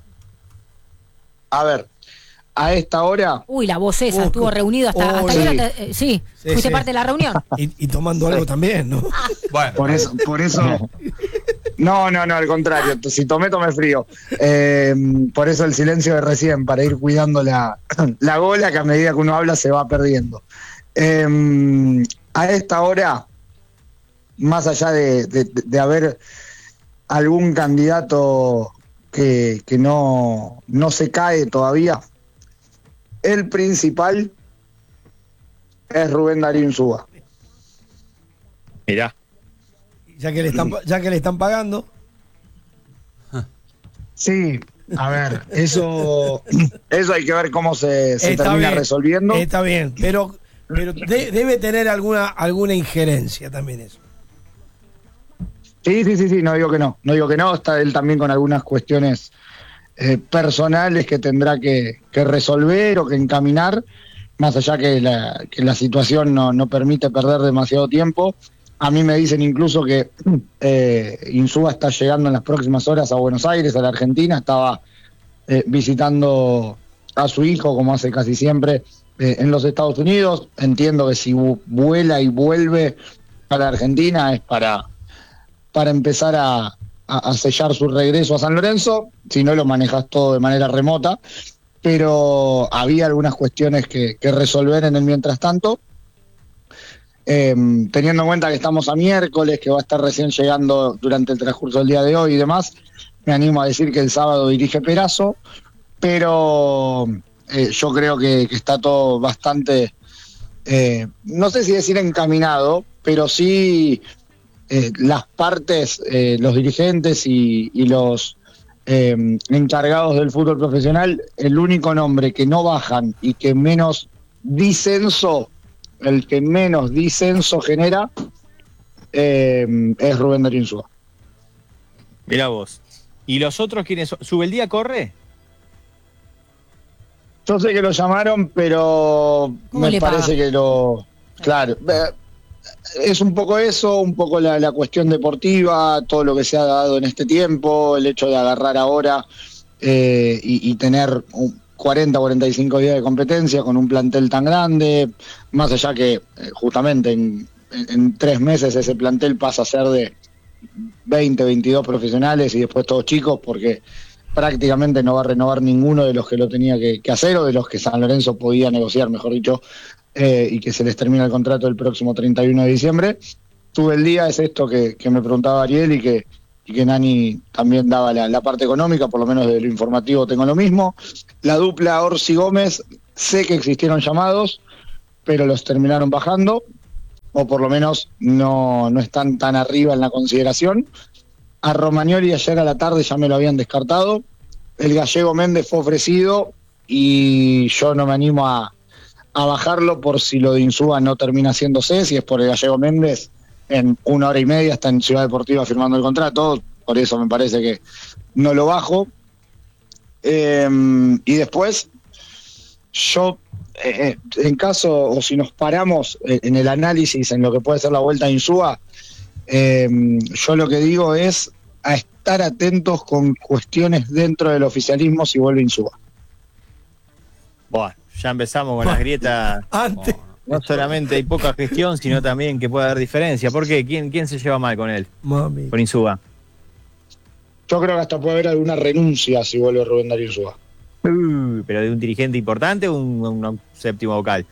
a ver, a esta hora, Uy, la voz esa, Uh, estuvo cu- reunido hasta, oh, hasta sí. qué hora te- eh, sí, Sí, fuiste sí. parte de la reunión. Y, y tomando algo también, ¿no? Bueno, por eso, por eso, no, no, no, al contrario, si tomé, tomé frío. Eh, por eso el silencio de recién, para ir cuidando la, la gola que a medida que uno habla se va perdiendo. Eh, a esta hora, más allá de, de, de haber algún candidato que, que no, no se cae todavía, el principal es Rubén Darío Insúa. Mirá. Ya que le están, ya que le están pagando. Sí, a ver, eso, eso hay que ver cómo se, se Está termina bien, resolviendo. Está bien, pero, pero de- debe tener alguna, alguna injerencia también eso. Sí, sí, sí, sí, no digo que no, no digo que no, está él también con algunas cuestiones eh, personales que tendrá que, que resolver o que encaminar, más allá que la, que la situación no, no permite perder demasiado tiempo. A mí me dicen incluso que eh, Insúa está llegando en las próximas horas a Buenos Aires, a la Argentina, estaba eh, visitando a su hijo, como hace casi siempre, eh, en los Estados Unidos. Entiendo que si vu- vuela y vuelve a la Argentina es para... para empezar a, a, a sellar su regreso a San Lorenzo, si no lo manejas todo de manera remota, pero había algunas cuestiones que, que resolver en el mientras tanto, eh, teniendo en cuenta que estamos a miércoles, que va a estar recién llegando durante el transcurso del día de hoy y demás, me animo a decir que el sábado dirige Perazo, pero eh, yo creo que, que está todo bastante, eh, no sé si decir encaminado, pero sí... Eh, las partes, eh, los dirigentes y, y los eh, encargados del fútbol profesional, el único nombre que no bajan y que menos disenso, el que menos disenso genera, eh, es Rubén Darío Insúa. Mirá vos. ¿Y los otros quiénes son? ¿Subeldía corre? Yo sé que lo llamaron, pero ¿Cómo me le parece paga? que lo... Claro, eh, es un poco eso, un poco la, la cuestión deportiva, todo lo que se ha dado en este tiempo, el hecho de agarrar ahora eh, y, y tener un cuarenta, cuarenta y cinco días de competencia con un plantel tan grande, más allá que eh, justamente en, en, en tres meses ese plantel pasa a ser de veinte, veintidós profesionales y después todos chicos, porque prácticamente no va a renovar ninguno de los que lo tenía que, que hacer o de los que San Lorenzo podía negociar, mejor dicho, eh, y que se les termina el contrato el próximo treinta y uno de diciembre. Tuve el día, es esto que, que me preguntaba Ariel y que, y que Nani también daba la, la parte económica, por lo menos de lo informativo tengo lo mismo. La dupla Orsi Gómez, sé que existieron llamados, pero los terminaron bajando, o por lo menos no, no están tan arriba en la consideración. A Romagnoli ayer a la tarde ya me lo habían descartado. El gallego Méndez fue ofrecido y yo no me animo a, a bajarlo por si lo de Insúa no termina haciéndose. Si es por el gallego Méndez, en una hora y media está en Ciudad Deportiva firmando el contrato. Por eso me parece que no lo bajo. Eh, y después, yo, eh, en caso, o si nos paramos en el análisis en lo que puede ser la vuelta a Insúa, Eh, yo lo que digo es a estar atentos con cuestiones dentro del oficialismo si vuelve Insúa. Bueno, ya empezamos con las grietas. Antes. No solamente hay poca gestión, sino también que puede haber diferencia. ¿Por qué? ¿Quién, quién se lleva mal con él? Mami. Con Insúa. Yo creo que hasta puede haber alguna renuncia si vuelve Rubén Darío Insúa. Uh, ¿Pero de un dirigente importante o un, un, un séptimo vocal?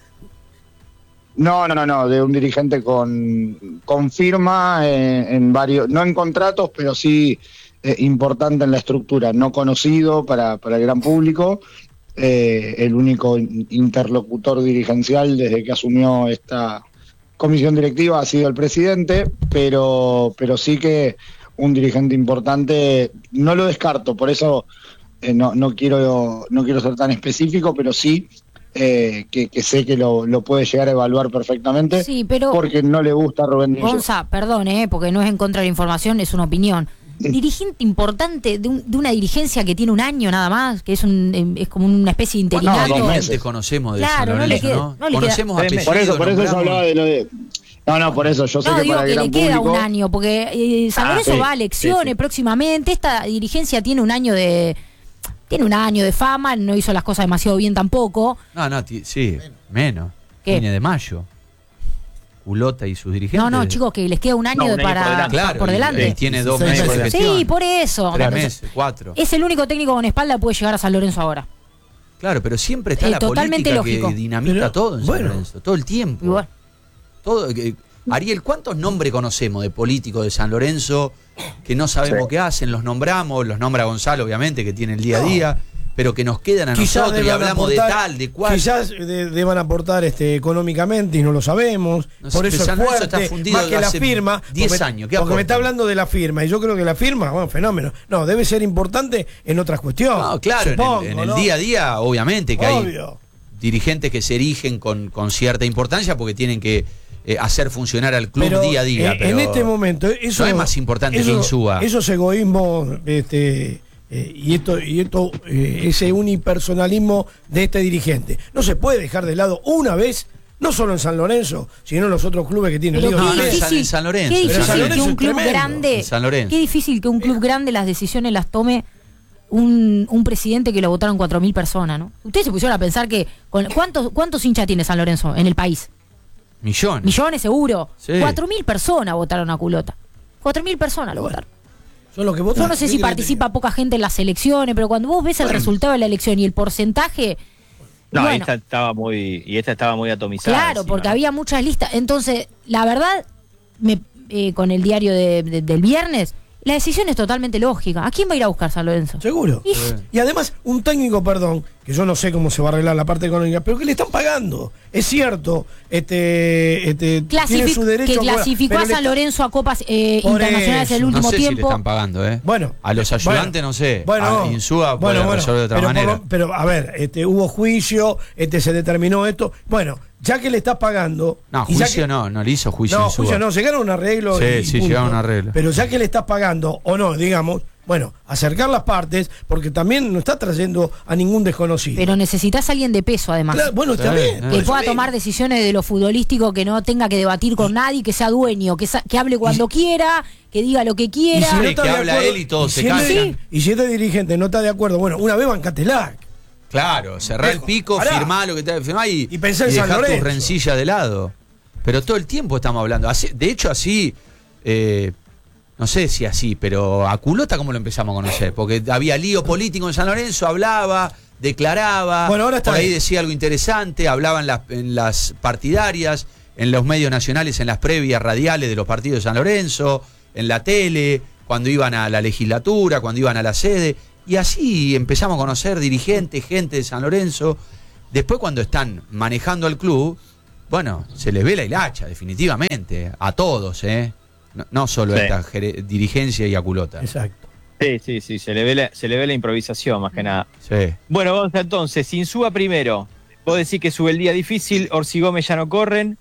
No, no, no, no, de un dirigente con, con firma eh, en varios, no en contratos, pero sí eh, importante en la estructura, no conocido para, para el gran público, eh, el único interlocutor dirigencial desde que asumió esta comisión directiva ha sido el presidente, pero, pero sí que un dirigente importante, no lo descarto, por eso eh, no, no, quiero, no quiero ser tan específico, pero sí Eh, que, que sé que lo, lo puede llegar a evaluar perfectamente, Sí, pero- porque no le gusta a Rubén Darío. Gonza, perdón, eh, porque no es en contra de la información, es una opinión. Dirigente importante de, un- de una dirigencia que tiene un año nada más, que es un eh, es como una especie de Bueno, interinato. dos Ni meses. mente conocemos de Claro, San no le Lorenzo, queda- ¿no? no le Conocemos queda- apellidos, Por eso, por eso se nombramos- hablaba de lo de... No, no, por eso, yo sé No, que digo para el que gran le queda público... un año, porque eh, San Ah, Lorenzo sí, va a elecciones sí, sí. próximamente. Esta dirigencia tiene un año de tiene un año de fama, no hizo las cosas demasiado bien tampoco. No, no, ti- sí, menos. ¿Qué? Viene de mayo. Culota y sus dirigentes. No, no, chicos, que les queda un año No, un de año para por delante. Claro, por y- delante. y tiene dos Seis meses de meses. gestión. Sí, por eso. Tres Entonces, meses, cuatro. es el único técnico con espalda que puede llegar a San Lorenzo ahora. Claro, pero siempre está Eh, la totalmente política lógico. que dinamita Pero, todo en San bueno. Lorenzo, todo el tiempo. Y bueno, Todo, que- Ariel, ¿cuántos nombres conocemos de políticos de San Lorenzo que no sabemos Sí. qué hacen? Los nombramos, los nombra Gonzalo, obviamente, que tiene el día a No. día, pero que nos quedan a Quizás nosotros y deban hablamos aportar- de tal, de cual. Quizás de- deban aportar este, económicamente y no lo sabemos. No sé, Por eso pero es San Lorenzo fuerte, está fundido más que la hace firma. diez porque- años, ¿qué Porque me aportan? está hablando de la firma y yo creo que la firma, bueno, fenómeno. No, debe ser importante en otras cuestiones. No, claro, en supongo, el, en el ¿no? día a día, obviamente, que hay Obvio. dirigentes que se erigen con, con cierta importancia porque tienen que eh, hacer funcionar al club Pero, día a día. eh, pero en este momento, eso no es más importante eso- que Insúa. Esos egoísmos este, eh, y esto, y esto eh, ese unipersonalismo de este dirigente. No se puede dejar de lado una vez, no solo en San Lorenzo, sino en los otros clubes que tienen Pero Liga qué no, no, en Uruguaya. San- en San Lorenzo. Qué En San difícil Lorenzo que un es club tremendo. grande, En San Lorenzo. qué difícil que un club grande las decisiones las tome un, un presidente que lo votaron cuatro mil personas, ¿no? Ustedes se pusieron a pensar que con, ¿cuántos cuántos hinchas tiene San Lorenzo en el país? Millones. Millones seguro. Sí. Cuatro mil personas votaron a Culota. Cuatro mil personas lo votaron. Son los que votan. Yo no sé si ¿Qué querés participa poca gente en las elecciones, pero cuando vos ves el resultado de la elección y el porcentaje, No, bueno, esta estaba muy, y esta estaba muy atomizada. claro, encima, porque ¿no? había muchas listas. Entonces, la verdad, me, eh, con el diario de- de- del viernes, la decisión es totalmente lógica. ¿A quién va a ir a buscar San Lorenzo? te- Seguro. Y- Y además, un técnico, perdón, que yo no sé cómo se va a arreglar la parte económica, pero que le están pagando. Es cierto, este, este tiene Clasific- su derecho que a cobrar, clasificó pero a le San está- Lorenzo a copas eh, Por internacionales en el eso. último no sé si le tiempo. están pagando, ¿eh? Bueno, A los ayudantes bueno, no sé. Bueno, a Insúa puede bueno, bueno, resolver de otra pero, por manera. lo- pero a ver, este, hubo juicio, este, se determinó esto. Bueno, ya que le estás pagando. No, y ya juicio que- no, no le hizo juicio No, Insúa. juicio no, llegaron a un arreglo. Sí, y sí, punto. llegaron a un arreglo. Pero ya que le estás pagando, o no, digamos, bueno, acercar las partes, porque también no está trayendo a ningún desconocido. Pero necesitas a alguien de peso, además. Claro, bueno, está Sí, bien. eh. por Que eso pueda mismo. tomar decisiones de lo futbolístico, que no tenga que debatir con nadie, que sea dueño, que, sa- que hable cuando quiera, que diga lo que Y quiera. si no Sí, está que de habla acuerdo- él y todos y se si este- callan. Y si este dirigente no está de acuerdo, bueno, una vez bancatela. Claro, cerrá el Viejo, pico, pará. firmá lo que te firmá y, Y pensá en San dejá tus Lorenzo. rencillas de lado. Pero todo el tiempo estamos hablando. Así- de hecho, así, eh, no sé si así, pero a Culota, ¿cómo lo empezamos a conocer? Porque había lío político en San Lorenzo, hablaba, declaraba, Bueno, ahora está por ahí ahí. decía algo interesante, hablaba en las, en las partidarias, en los medios nacionales, en las previas radiales de los partidos de San Lorenzo, en la tele, cuando iban a la legislatura, cuando iban a la sede. Y así empezamos a conocer dirigentes, gente de San Lorenzo. Después, cuando están manejando al club, bueno, se les ve la hilacha, definitivamente, a todos, ¿eh? No, no solo a Sí. esta gere- dirigencia y a Culota. Exacto. Sí, sí, sí, se le ve la, se le ve la improvisación más que nada. Sí. Bueno, vamos entonces, Insúa primero. Vos decís que sube el día difícil, Orsi Gómez ya no corren.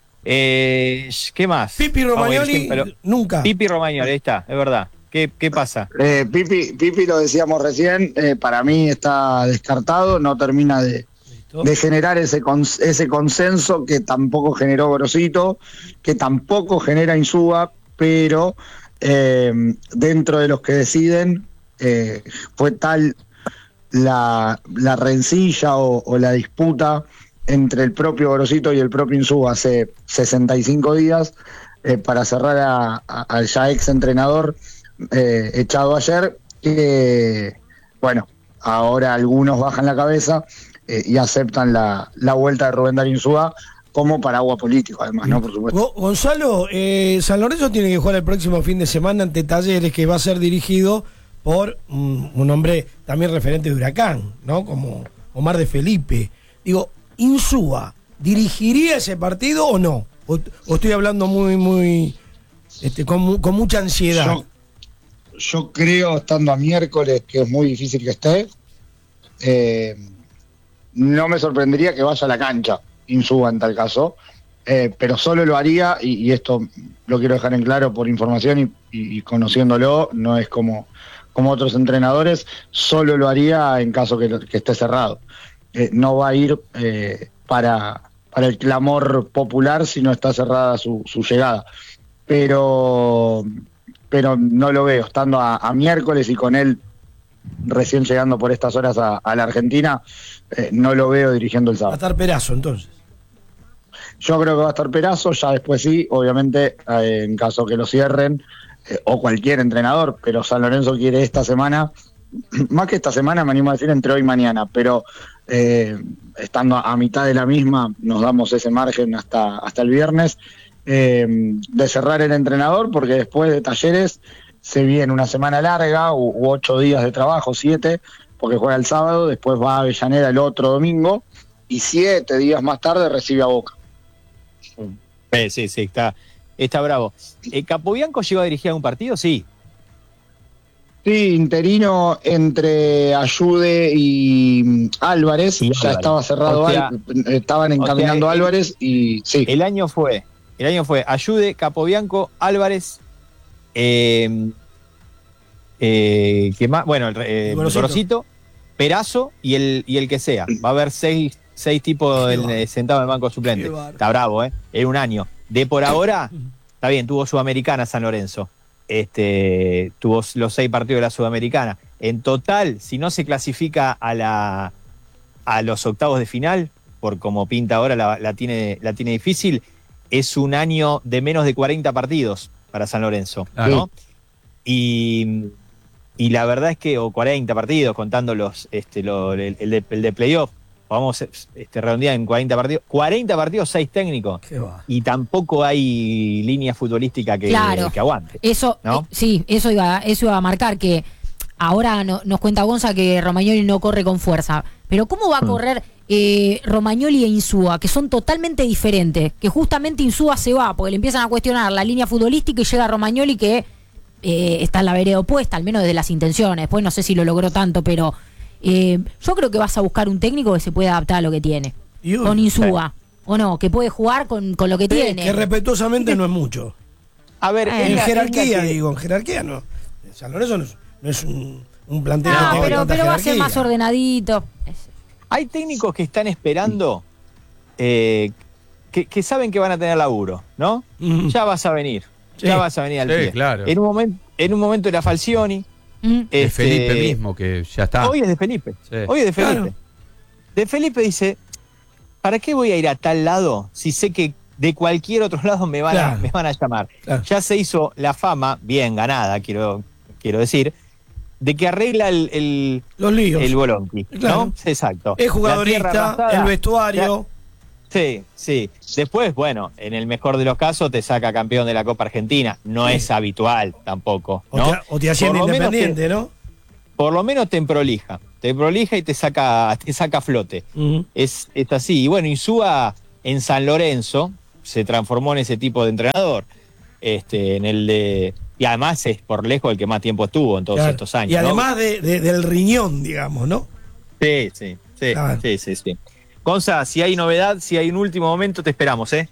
Eh, ¿Qué más? Pipi Vamos a ir Romagnoli, siempre- nunca. Pipi Romagnoli, ahí está, es verdad. ¿Qué, qué pasa? Eh, Pipi, Pipi, lo decíamos recién, eh, para mí está descartado, no termina de, de generar ese, cons- ese consenso que tampoco generó Grosito, que tampoco genera Insúa, pero eh, dentro de los que deciden eh, fue tal la, la rencilla o, o la disputa entre el propio Grosito y el propio Insúa hace sesenta y cinco días eh, para cerrar a- a- al ya ex entrenador eh, echado ayer, que bueno, ahora algunos bajan la cabeza eh, y aceptan la, la vuelta de Rubén Darío Insúa como paraguas político, además, ¿no? Por supuesto. Go- Gonzalo, eh, San Lorenzo tiene que jugar el próximo fin de semana ante Talleres, que va a ser dirigido por un, un hombre también referente de Huracán, ¿no? Como Omar de Felipe. Digo, Insúa, ¿dirigiría ese partido o no? O, o estoy hablando muy, muy, este, con, mu- con mucha ansiedad. Yo, yo creo, estando a miércoles, que es muy difícil que esté. Eh, no me sorprendería que vaya a la cancha, Insúa en tal caso, eh, pero solo lo haría, y, y esto lo quiero dejar en claro por información y, y- y conociéndolo, no es como, como otros entrenadores, solo lo haría en caso que, lo- que esté cerrado. Eh, no va a ir eh, para, para el clamor popular si no está cerrada su, su llegada. Pero, pero no lo veo, estando a, a miércoles y con él recién llegando por estas horas a, a la Argentina, eh, no lo veo dirigiendo el Va a sábado. estar Perazo, entonces. Yo creo que va a estar Perazo, ya después sí, obviamente, eh, en caso que lo cierren, eh, o cualquier entrenador, pero San Lorenzo quiere esta semana, más que esta semana, me animo a decir entre hoy y mañana, pero eh, estando a, a mitad de la misma, nos damos ese margen hasta, hasta el viernes, eh, de cerrar el entrenador, porque después de Talleres se viene una semana larga, u, u ocho días de trabajo, siete, porque juega el sábado, después va a Avellaneda el otro domingo, y siete días más tarde recibe a Boca. Sí, sí, sí, está, está bravo. Eh, ¿Capobianco llegó a dirigir algún partido? Sí. Sí, interino entre Ayude y Álvarez, Y ya Álvarez. estaba cerrado, O sea, Al- estaban encaminando o sea, a Álvarez y sí. El año fue, el año fue Ayude, Capobianco, Álvarez, eh, eh, ¿qué más? Bueno, el, eh, Gorosito. Gorosito, Perazo y el, y el que sea. Va a haber seis, seis tipos Qué en- bárbaro. sentados en el banco suplente. Qué bárbaro. Está bravo, ¿eh? En un año. De por ahora, está bien, tuvo Sudamericana San Lorenzo. Este, tuvo los seis partidos de la Sudamericana. En total, si no se clasifica a la a los octavos de final, por como pinta ahora la, la tiene, la tiene difícil, es un año de menos de cuarenta partidos para San Lorenzo, Claro. ¿no? Y, y la verdad es que, o cuarenta partidos, contando los, este, lo- el, el de, el de playoff, vamos este, redondear en cuarenta partidos, cuarenta partidos, seis técnicos, Qué va. y tampoco hay línea futbolística que, Claro. que aguante. Eso, ¿No? eh, sí, eso iba, eso iba a marcar que ahora no- nos cuenta Gonza que Romagnoli no corre con fuerza. Pero ¿cómo va a Mm. correr eh, Romagnoli e Insúa, que son totalmente diferentes? Que justamente Insúa se va porque le empiezan a cuestionar la línea futbolística y llega Romagnoli que eh, está en la vereda opuesta, al menos desde las intenciones. Después no sé si lo logró tanto, pero eh, yo creo que vas a buscar un técnico que se pueda adaptar a lo que tiene. Y uy, Con Insúa. O no, que puede jugar con, con lo que tiene. que respetuosamente no es mucho. A ver, Eh, es En la- es la jerarquía, que- digo, en jerarquía no. San Lorenzo no es, no es un, un plantel que No, tenga pero, tanta pero va a ser jerarquía. más ordenadito. Hay técnicos que están esperando, eh, que, que saben que van a tener laburo, ¿no? Ujú. Ya vas a venir, Sí. ya vas a venir al Sí, pie. claro. En un momento, en un momento era Falcioni. Mm. De este, Felipe mismo, que ya está. Hoy es de Felipe. Sí. Hoy es de Felipe. Claro. De Felipe dice, ¿para qué voy a ir a tal lado si sé que de cualquier otro lado me van, a, Claro. me van a llamar? Claro. Ya se hizo la fama, bien ganada, quiero, quiero decir, de que arregla el, el, Los líos. el Bolonqui, Claro. ¿no? Exacto. Es La tierra jugadorista, arrasada, el vestuario. Sí, sí. Después, bueno, en el mejor de los casos te saca campeón de la Copa Argentina. No Sí. es habitual tampoco, O, ¿no? te, o te asciende Por lo menos independiente, te- ¿no? Por lo menos te prolija. Te prolija y te saca, te saca a flote. Ujú. Es, es así. Y bueno, Insúa en San Lorenzo se transformó en ese tipo de entrenador. Este, en el de. Y además es por lejos el que más tiempo estuvo en todos Claro. estos años. Y ¿no? además de, de- del riñón, digamos, ¿no? Sí, sí, sí, Claro. sí, sí, sí. Gonza, si hay novedad, si hay un último momento, te esperamos, ¿eh?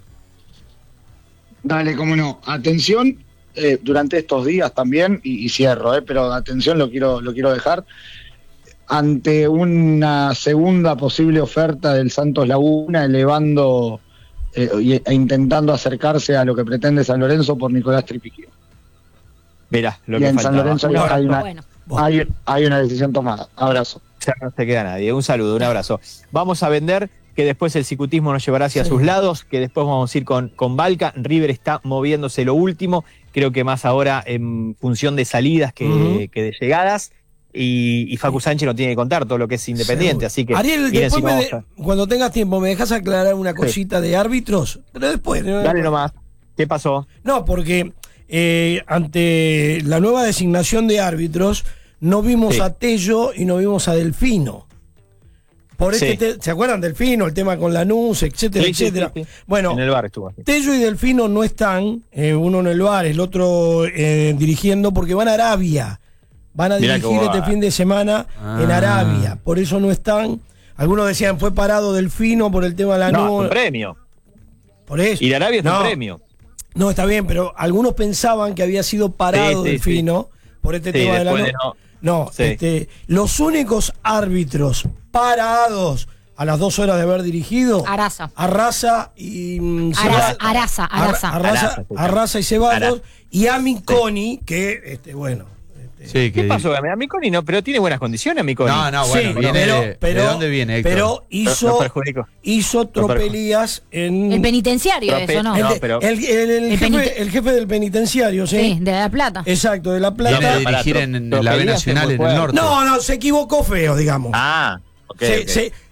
Dale, cómo no. Atención, eh, durante estos días también, y, y cierro, eh, pero atención, lo quiero, lo quiero dejar. Ante una segunda posible oferta del Santos Laguna, elevando eh, y- e intentando acercarse a lo que pretende San Lorenzo por Nicolás Tripiquio. Mirá, lo Y que en San faltaba. Lorenzo Un abrazo. hay una, Bueno. hay, hay una decisión tomada. Abrazo. Ya no se queda nadie. Un saludo, un abrazo. Vamos a vender, que después el cicutismo nos llevará hacia Sí. sus lados, que después vamos a ir con, con Balca. River está moviéndose lo último, creo que más ahora en función de salidas que, Ujú. que de llegadas. Y, y Facu Sánchez no tiene que contar todo lo que es independiente, Seguro. así que. Ariel, miren después si me no de- vamos cuando tengas tiempo, ¿me dejas aclarar una cosita de árbitros? Pero después. ¿no? a- Dale nomás. ¿Qué pasó? No, porque eh, ante la nueva designación de árbitros, no vimos Sí. a Tello y no vimos a Delfino. Por este Sí. te- ¿Se acuerdan? Delfino, el tema con Lanús, etcétera, Sí, sí, etcétera. sí, sí. Bueno, En el bar estuvo así. Tello y Delfino no están, eh, uno en el bar, el otro eh, dirigiendo, porque van a Arabia. Van a Mirá dirigir cómo este va. fin de semana en Ah. Arabia. Por eso no están. Algunos decían fue parado Delfino por el tema de No, es Lanús. un premio. por eso. Ir a Arabia es No, un premio. No, está bien, pero algunos pensaban que había sido parado Sí, sí, Delfino por este Sí, tema de después Lanús. de no. No, Sí. este, los únicos árbitros parados a las dos horas de haber dirigido. Arasa. Arrasa y mm, Arasa, Ceba- Arasa, Arasa. Ar- Arasa, Arasa, sí. Arasa y Ceballos Arasa. y a Miconi, que este, bueno. Sí, ¿Qué que- pasó? A Miconi no, pero tiene buenas condiciones, Miconi. No, no, bueno, Sí, viene pero, de, pero- ¿de dónde viene, Héctor? Pero No- hizo, no perjudicó. hizo No perjudicó. tropelías en. El penitenciario, Trope- eso, ¿no? el, No, de- pero- el- el- el El jefe, penite- el jefe del penitenciario, ¿sí? Sí, de La Plata. Exacto, de La Plata. Viene de Para dirigir tro- en, en la B tropelías Nacional es muy en el fuerte. norte. No, no, se equivocó feo, digamos. Ah, ok. se, ok. se-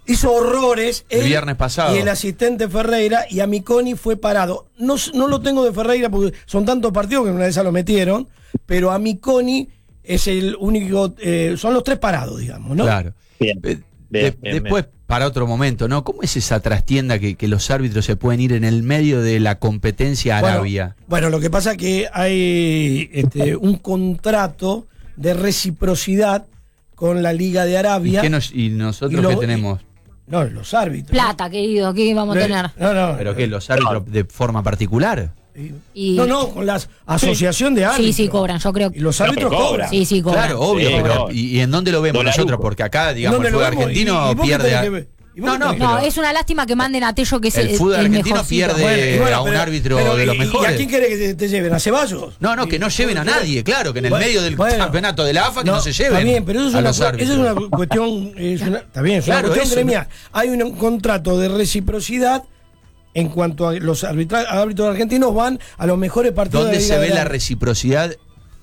hizo horrores. El él viernes pasado. Y el asistente Ferreira, y a Miconi fue parado. No, no lo tengo de Ferreira porque son tantos partidos que en una de esas lo metieron, pero a Miconi es el único, eh, son los tres parados, digamos, ¿no? Claro. Bien, Eh, bien, de- bien, después, para otro momento, ¿no? ¿Cómo es esa trastienda que, que los árbitros se pueden ir en el medio de la competencia Bueno, Arabia? Bueno, lo que pasa es que hay este, un contrato de reciprocidad con la Liga de ¿Y, Arabia. qué nos- y nosotros y lo- qué tenemos? No, los árbitros. Plata, querido, ¿qué vamos a Le- tener? No, no. ¿Pero qué? ¿Los árbitros de forma particular? Y- No, no, con la asociación de árbitros. Sí, sí, cobran, yo creo. Y los árbitros pero cobran. Sí, sí, cobran. Claro, obvio. Sí, pero- cobran. y, ¿Y en dónde lo vemos Dolaruco. nosotros? Porque acá, digamos, el ¿Dónde lo fútbol vemos? argentino ¿Y- y vos qué pierde... tenés a- que ver? ¿Y vos No, qué no, tenés que pero- No, es una lástima que manden a Tello, que es El el, fútbol el argentino mejorcito. pierde Bueno, y bueno, a un pero- árbitro pero de los ¿y- mejores. ¿Y a quién quiere que te, te lleven? ¿A Ceballos? No, no, que no lleven a nadie, claro, que en el Bueno, medio del bueno. campeonato de la A F A que no, se lleven Está bien, pero eso es, a una, los cu- árbitros. eso es una cuestión. Es una- está bien, es Claro, una cuestión eso, gremial. Hay un, un contrato de reciprocidad en cuanto a los arbitra- árbitros argentinos van a los mejores partidos ¿Dónde de la se Liga ve de la reciprocidad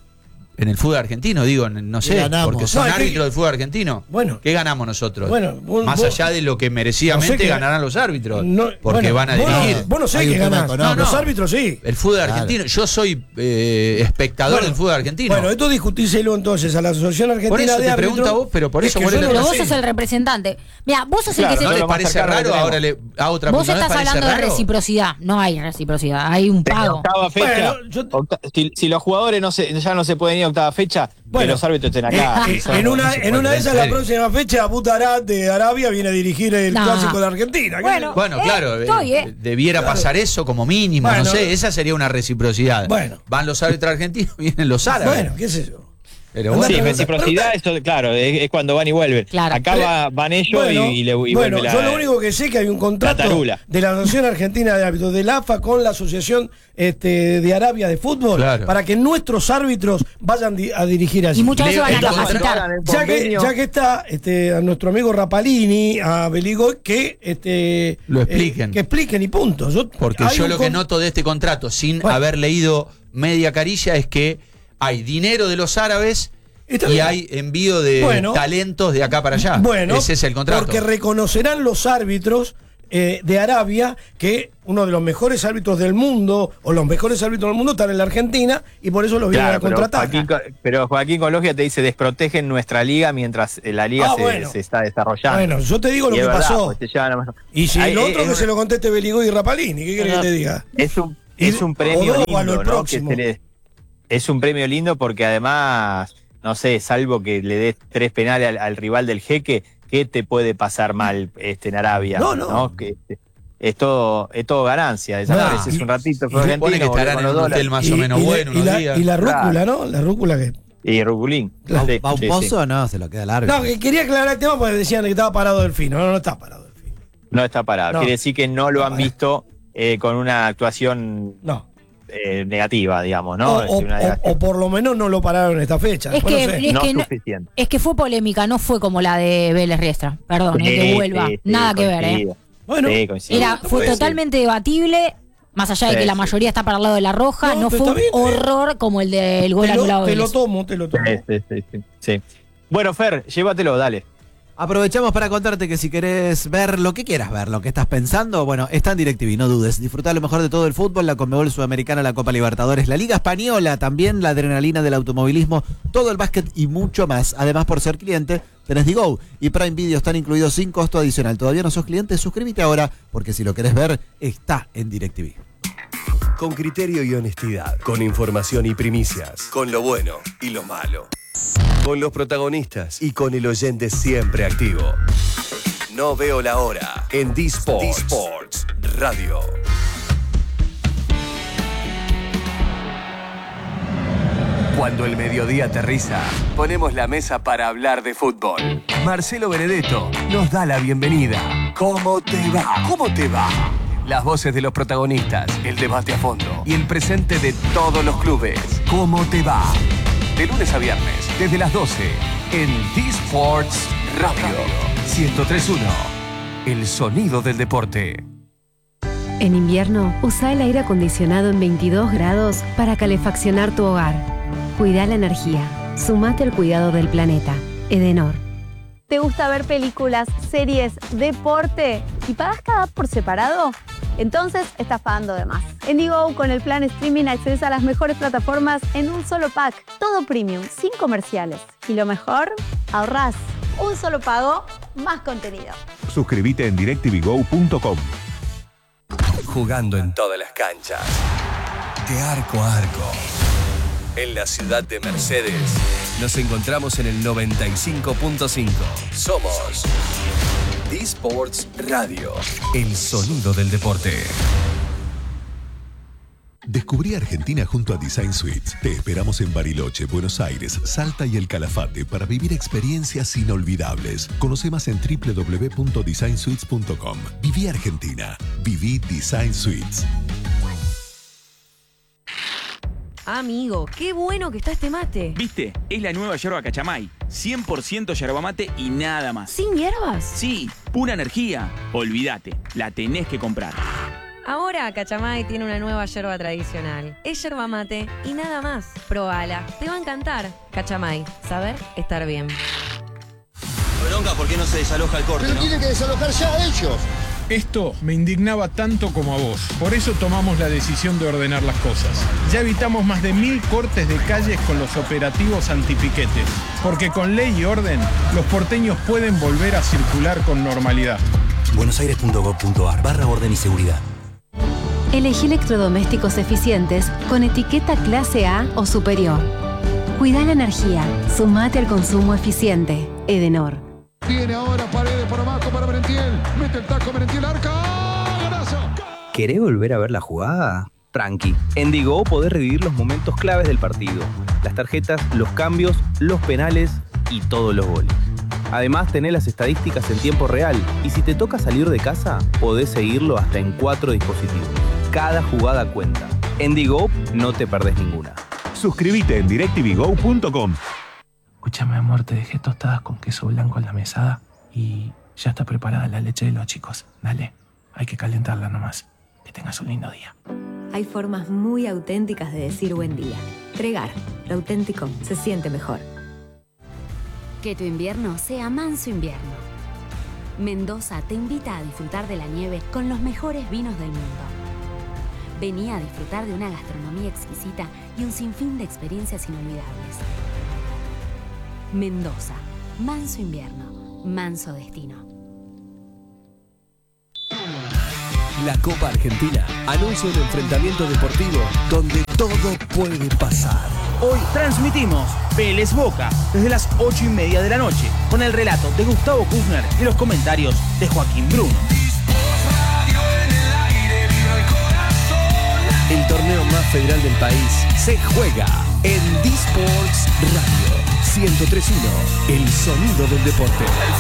en el fútbol argentino? Digo, no sé, ganamos. porque son No, es que- árbitros del fútbol argentino. Bueno. ¿Qué ganamos nosotros? Bueno, vos- Más vos- allá de lo que merecidamente no sé qué- ganarán los árbitros, No, porque bueno, van a vos no- dirigir. Vos no sé Hay qué un tema ganás. económico. Los No, no. árbitros sí. El fútbol Claro. argentino, yo soy eh, espectador Bueno, del fútbol argentino. Bueno, esto discutíselo entonces a la Asociación Argentina Por eso de te Árbitros. pregunto a vos, pero por es eso que vos yo le- no Pero lo vos sé. sos el representante. Mira, vos sos Claro, el que no se. ¿No lo te más parece cercano que raro? tenemos. Ahora le a otra Vos pregunta, ¿no estás te parece hablando de raro? reciprocidad. No hay reciprocidad, hay un Pero pago. octava fecha, Bueno, yo- octa- si, si los jugadores no se, ya no se pueden ir a octava fecha, Bueno, que los árbitros estén acá. Eh, Eso en no- una, no se en puede una de creer. esas, en la serio. próxima fecha, Butará de Arabia viene a dirigir el No. clásico de Argentina. ¿Qué Bueno. sé? Bueno, Eh, claro, estoy, eh, eh. debiera pasar eso como mínimo, Bueno. no sé, esa sería una reciprocidad. Bueno. Van los árbitros argentinos, vienen los árabes. Bueno, qué sé yo. Pero Andá bueno, Sí, pregunta- reciprocidad, eso, claro, es, es cuando van y vuelven. Claro. Acá Pero- va- van ellos Bueno, y, y le y bueno, vuelve la. yo lo único que sé es que hay un contrato tarula. de la Asociación Argentina de Árbitros, del A F A, con la Asociación este, de Arabia de Fútbol, Claro. para que nuestros árbitros vayan di- a dirigir allí. Y muchas veces Leo, van a entonces, capacitar. Ya que, ya que está este, a nuestro amigo Rapalini, a Beligoy, que este, Lo expliquen. eh, que expliquen y punto. Yo- porque hay yo un lo que con- noto de este contrato, sin Bueno. haber leído media carilla, es que hay dinero de los árabes Está y bien. hay envío de Bueno. talentos de acá para allá. Bueno, ese es el contrato. porque reconocerán los árbitros eh, de Arabia que uno de los mejores árbitros del mundo, o los mejores árbitros del mundo, están en la Argentina y por eso los vienen Claro, a pero contratar. Joaquín, Co- pero Joaquín con Logia te dice desprotegen nuestra liga mientras eh, la liga Ah, se, bueno. se está desarrollando. Bueno, yo te digo lo Y es que verdad, pasó. pues te llevan a- Y si Ay, el eh, otro que es- se lo conteste Beligoy y Rapalini, ¿qué querés que te diga? Es un, Y- es un premio o Dóvalo, el lindo, ¿no? Que próximo. se le- es un premio lindo porque además, no sé, salvo que le des tres penales al, al rival del jeque, ¿qué te puede pasar mal este, en Arabia? No, no. Que, este, es todo, es todo ganancia, No, desapareces y- un ratito, y- fue Se supone que argentino, estarán con en los un dólares. hotel más Y- o menos y la- bueno, y unos la, días. y la rúcula, Claro. ¿no? La rúcula que... Y Rubulín. Claro. Sí, ¿Va a un sí, sí. pozo o no? Se lo queda largo. No, que quería aclarar el tema porque decían que estaba parado Delfino. No, no está parado Delfino. No está parado. No. Quiere decir que no lo han Bueno. visto eh, con una actuación No. eh, negativa, digamos, ¿no? O, Es o- una- o- o por lo menos no lo pararon en esta fecha. Es Después que, no sé. es, no que no, suficiente. es que fue polémica, no fue como la de Vélez Riestra. Perdón, eh, que Sí, vuelva. sí, sí, Nada que ver, ¿eh? coincido. Bueno, Sí, coincido. Era, no fue puede ser. totalmente debatible, más allá de Sí, que la sí. mayoría está para el lado de la roja, No, no, pero fue está un bien, eh. horror como el del gol te, lo, anulado. de te lo Vélez. tomo, te lo tomo. Sí, sí, sí, sí, sí. Bueno, Fer, llévatelo, dale. Aprovechamos para contarte que si querés ver lo que quieras ver, lo que estás pensando, bueno, está en DirecTV, no dudes. Disfrutá lo mejor de todo el fútbol, la Conmebol Sudamericana, la Copa Libertadores, la Liga Española, también la adrenalina del automovilismo, todo el básquet y mucho más. Además, por ser cliente, tenés Digo y Prime Video están incluidos sin costo adicional. ¿Todavía no sos cliente? Suscríbete ahora, porque si lo querés ver, está en DirecTV. Con criterio y honestidad, con información y primicias, con lo bueno y lo malo, con los protagonistas y con el oyente siempre activo. No veo la hora en D-Sports, D-Sports Radio. Cuando el mediodía aterriza, ponemos la mesa para hablar de fútbol. Marcelo Benedetto nos da la bienvenida. ¿Cómo te va? ¿Cómo te va? Las voces de los protagonistas, el debate a fondo y el presente de todos los clubes. ¿Cómo te va? De lunes a viernes, desde las doce, en D-Sports Radio. ciento tres punto uno. El sonido del deporte. En invierno, usa el aire acondicionado en veintidós grados para calefaccionar tu hogar. Cuida la energía. Sumate al cuidado del planeta. Edenor. ¿Te gusta ver películas, series, deporte y pagas cada app por separado? Entonces estás pagando de más. En Digo, con el plan streaming accedes a las mejores plataformas en un solo pack. Todo premium, sin comerciales. Y lo mejor, ahorrás. Un solo pago, más contenido. Suscríbete en directv go punto com. Jugando en todas las canchas. De arco a arco. En la ciudad de Mercedes, nos encontramos en el noventa y cinco punto cinco. Somos D-Sports Radio, el sonido del deporte. Descubrí Argentina junto a Design Suites. Te esperamos en Bariloche, Buenos Aires, Salta y El Calafate para vivir experiencias inolvidables. Conoce más en doble u doble u doble u punto design suites punto com. Viví Argentina. Viví Design Suites. Amigo, qué bueno que está este mate. ¿Viste? Es la nueva yerba Cachamay. cien por ciento yerba mate y nada más. ¿Sin hierbas? Sí, pura energía. Olvídate, la tenés que comprar. Ahora Cachamay tiene una nueva yerba tradicional. Es yerba mate y nada más. Probala, te va a encantar. Cachamay, saber estar bien. Bronca, ¿por qué no se desaloja el corte? Pero ¿no? tiene que desalojar ya ellos. Esto me indignaba tanto como a vos. Por eso tomamos la decisión de ordenar las cosas. Ya evitamos más de mil cortes de calles con los operativos antipiquetes. Porque con ley y orden, los porteños pueden volver a circular con normalidad. buenosaires punto gov punto ar barra orden y seguridad. Elegí electrodomésticos eficientes con etiqueta clase A o superior. Cuida la energía. Sumate al consumo eficiente. Edenor. Viene ahora Paredes para abajo para Merentiel. Mete el taco Merentiel, arca. ¡Golazo! ¿Querés volver a ver la jugada? Tranqui. En Digo podés revivir los momentos claves del partido. Las tarjetas, los cambios, los penales y todos los goles. Además, tenés las estadísticas en tiempo real. Y si te toca salir de casa, podés seguirlo hasta en cuatro dispositivos. Cada jugada cuenta. En Digo no te perdés ninguna. Suscríbete en directv go punto com. Escúchame, amor, te dejé tostadas con queso blanco en la mesada y ya está preparada la leche de los chicos. Dale, hay que calentarla nomás. Que tengas un lindo día. Hay formas muy auténticas de decir buen día. Tregar, lo auténtico se siente mejor. Que tu invierno sea manso invierno. Mendoza te invita a disfrutar de la nieve con los mejores vinos del mundo. Vení a disfrutar de una gastronomía exquisita y un sinfín de experiencias inolvidables. Mendoza, manso invierno, manso destino. La Copa Argentina anuncia un enfrentamiento deportivo donde todo puede pasar. Hoy transmitimos Vélez Boca desde las ocho y media de la noche con el relato de Gustavo Kuzner y los comentarios de Joaquín Bruno. El torneo más federal del país se juega en D-Sports Radio ciento tres punto uno, el sonido del deporte.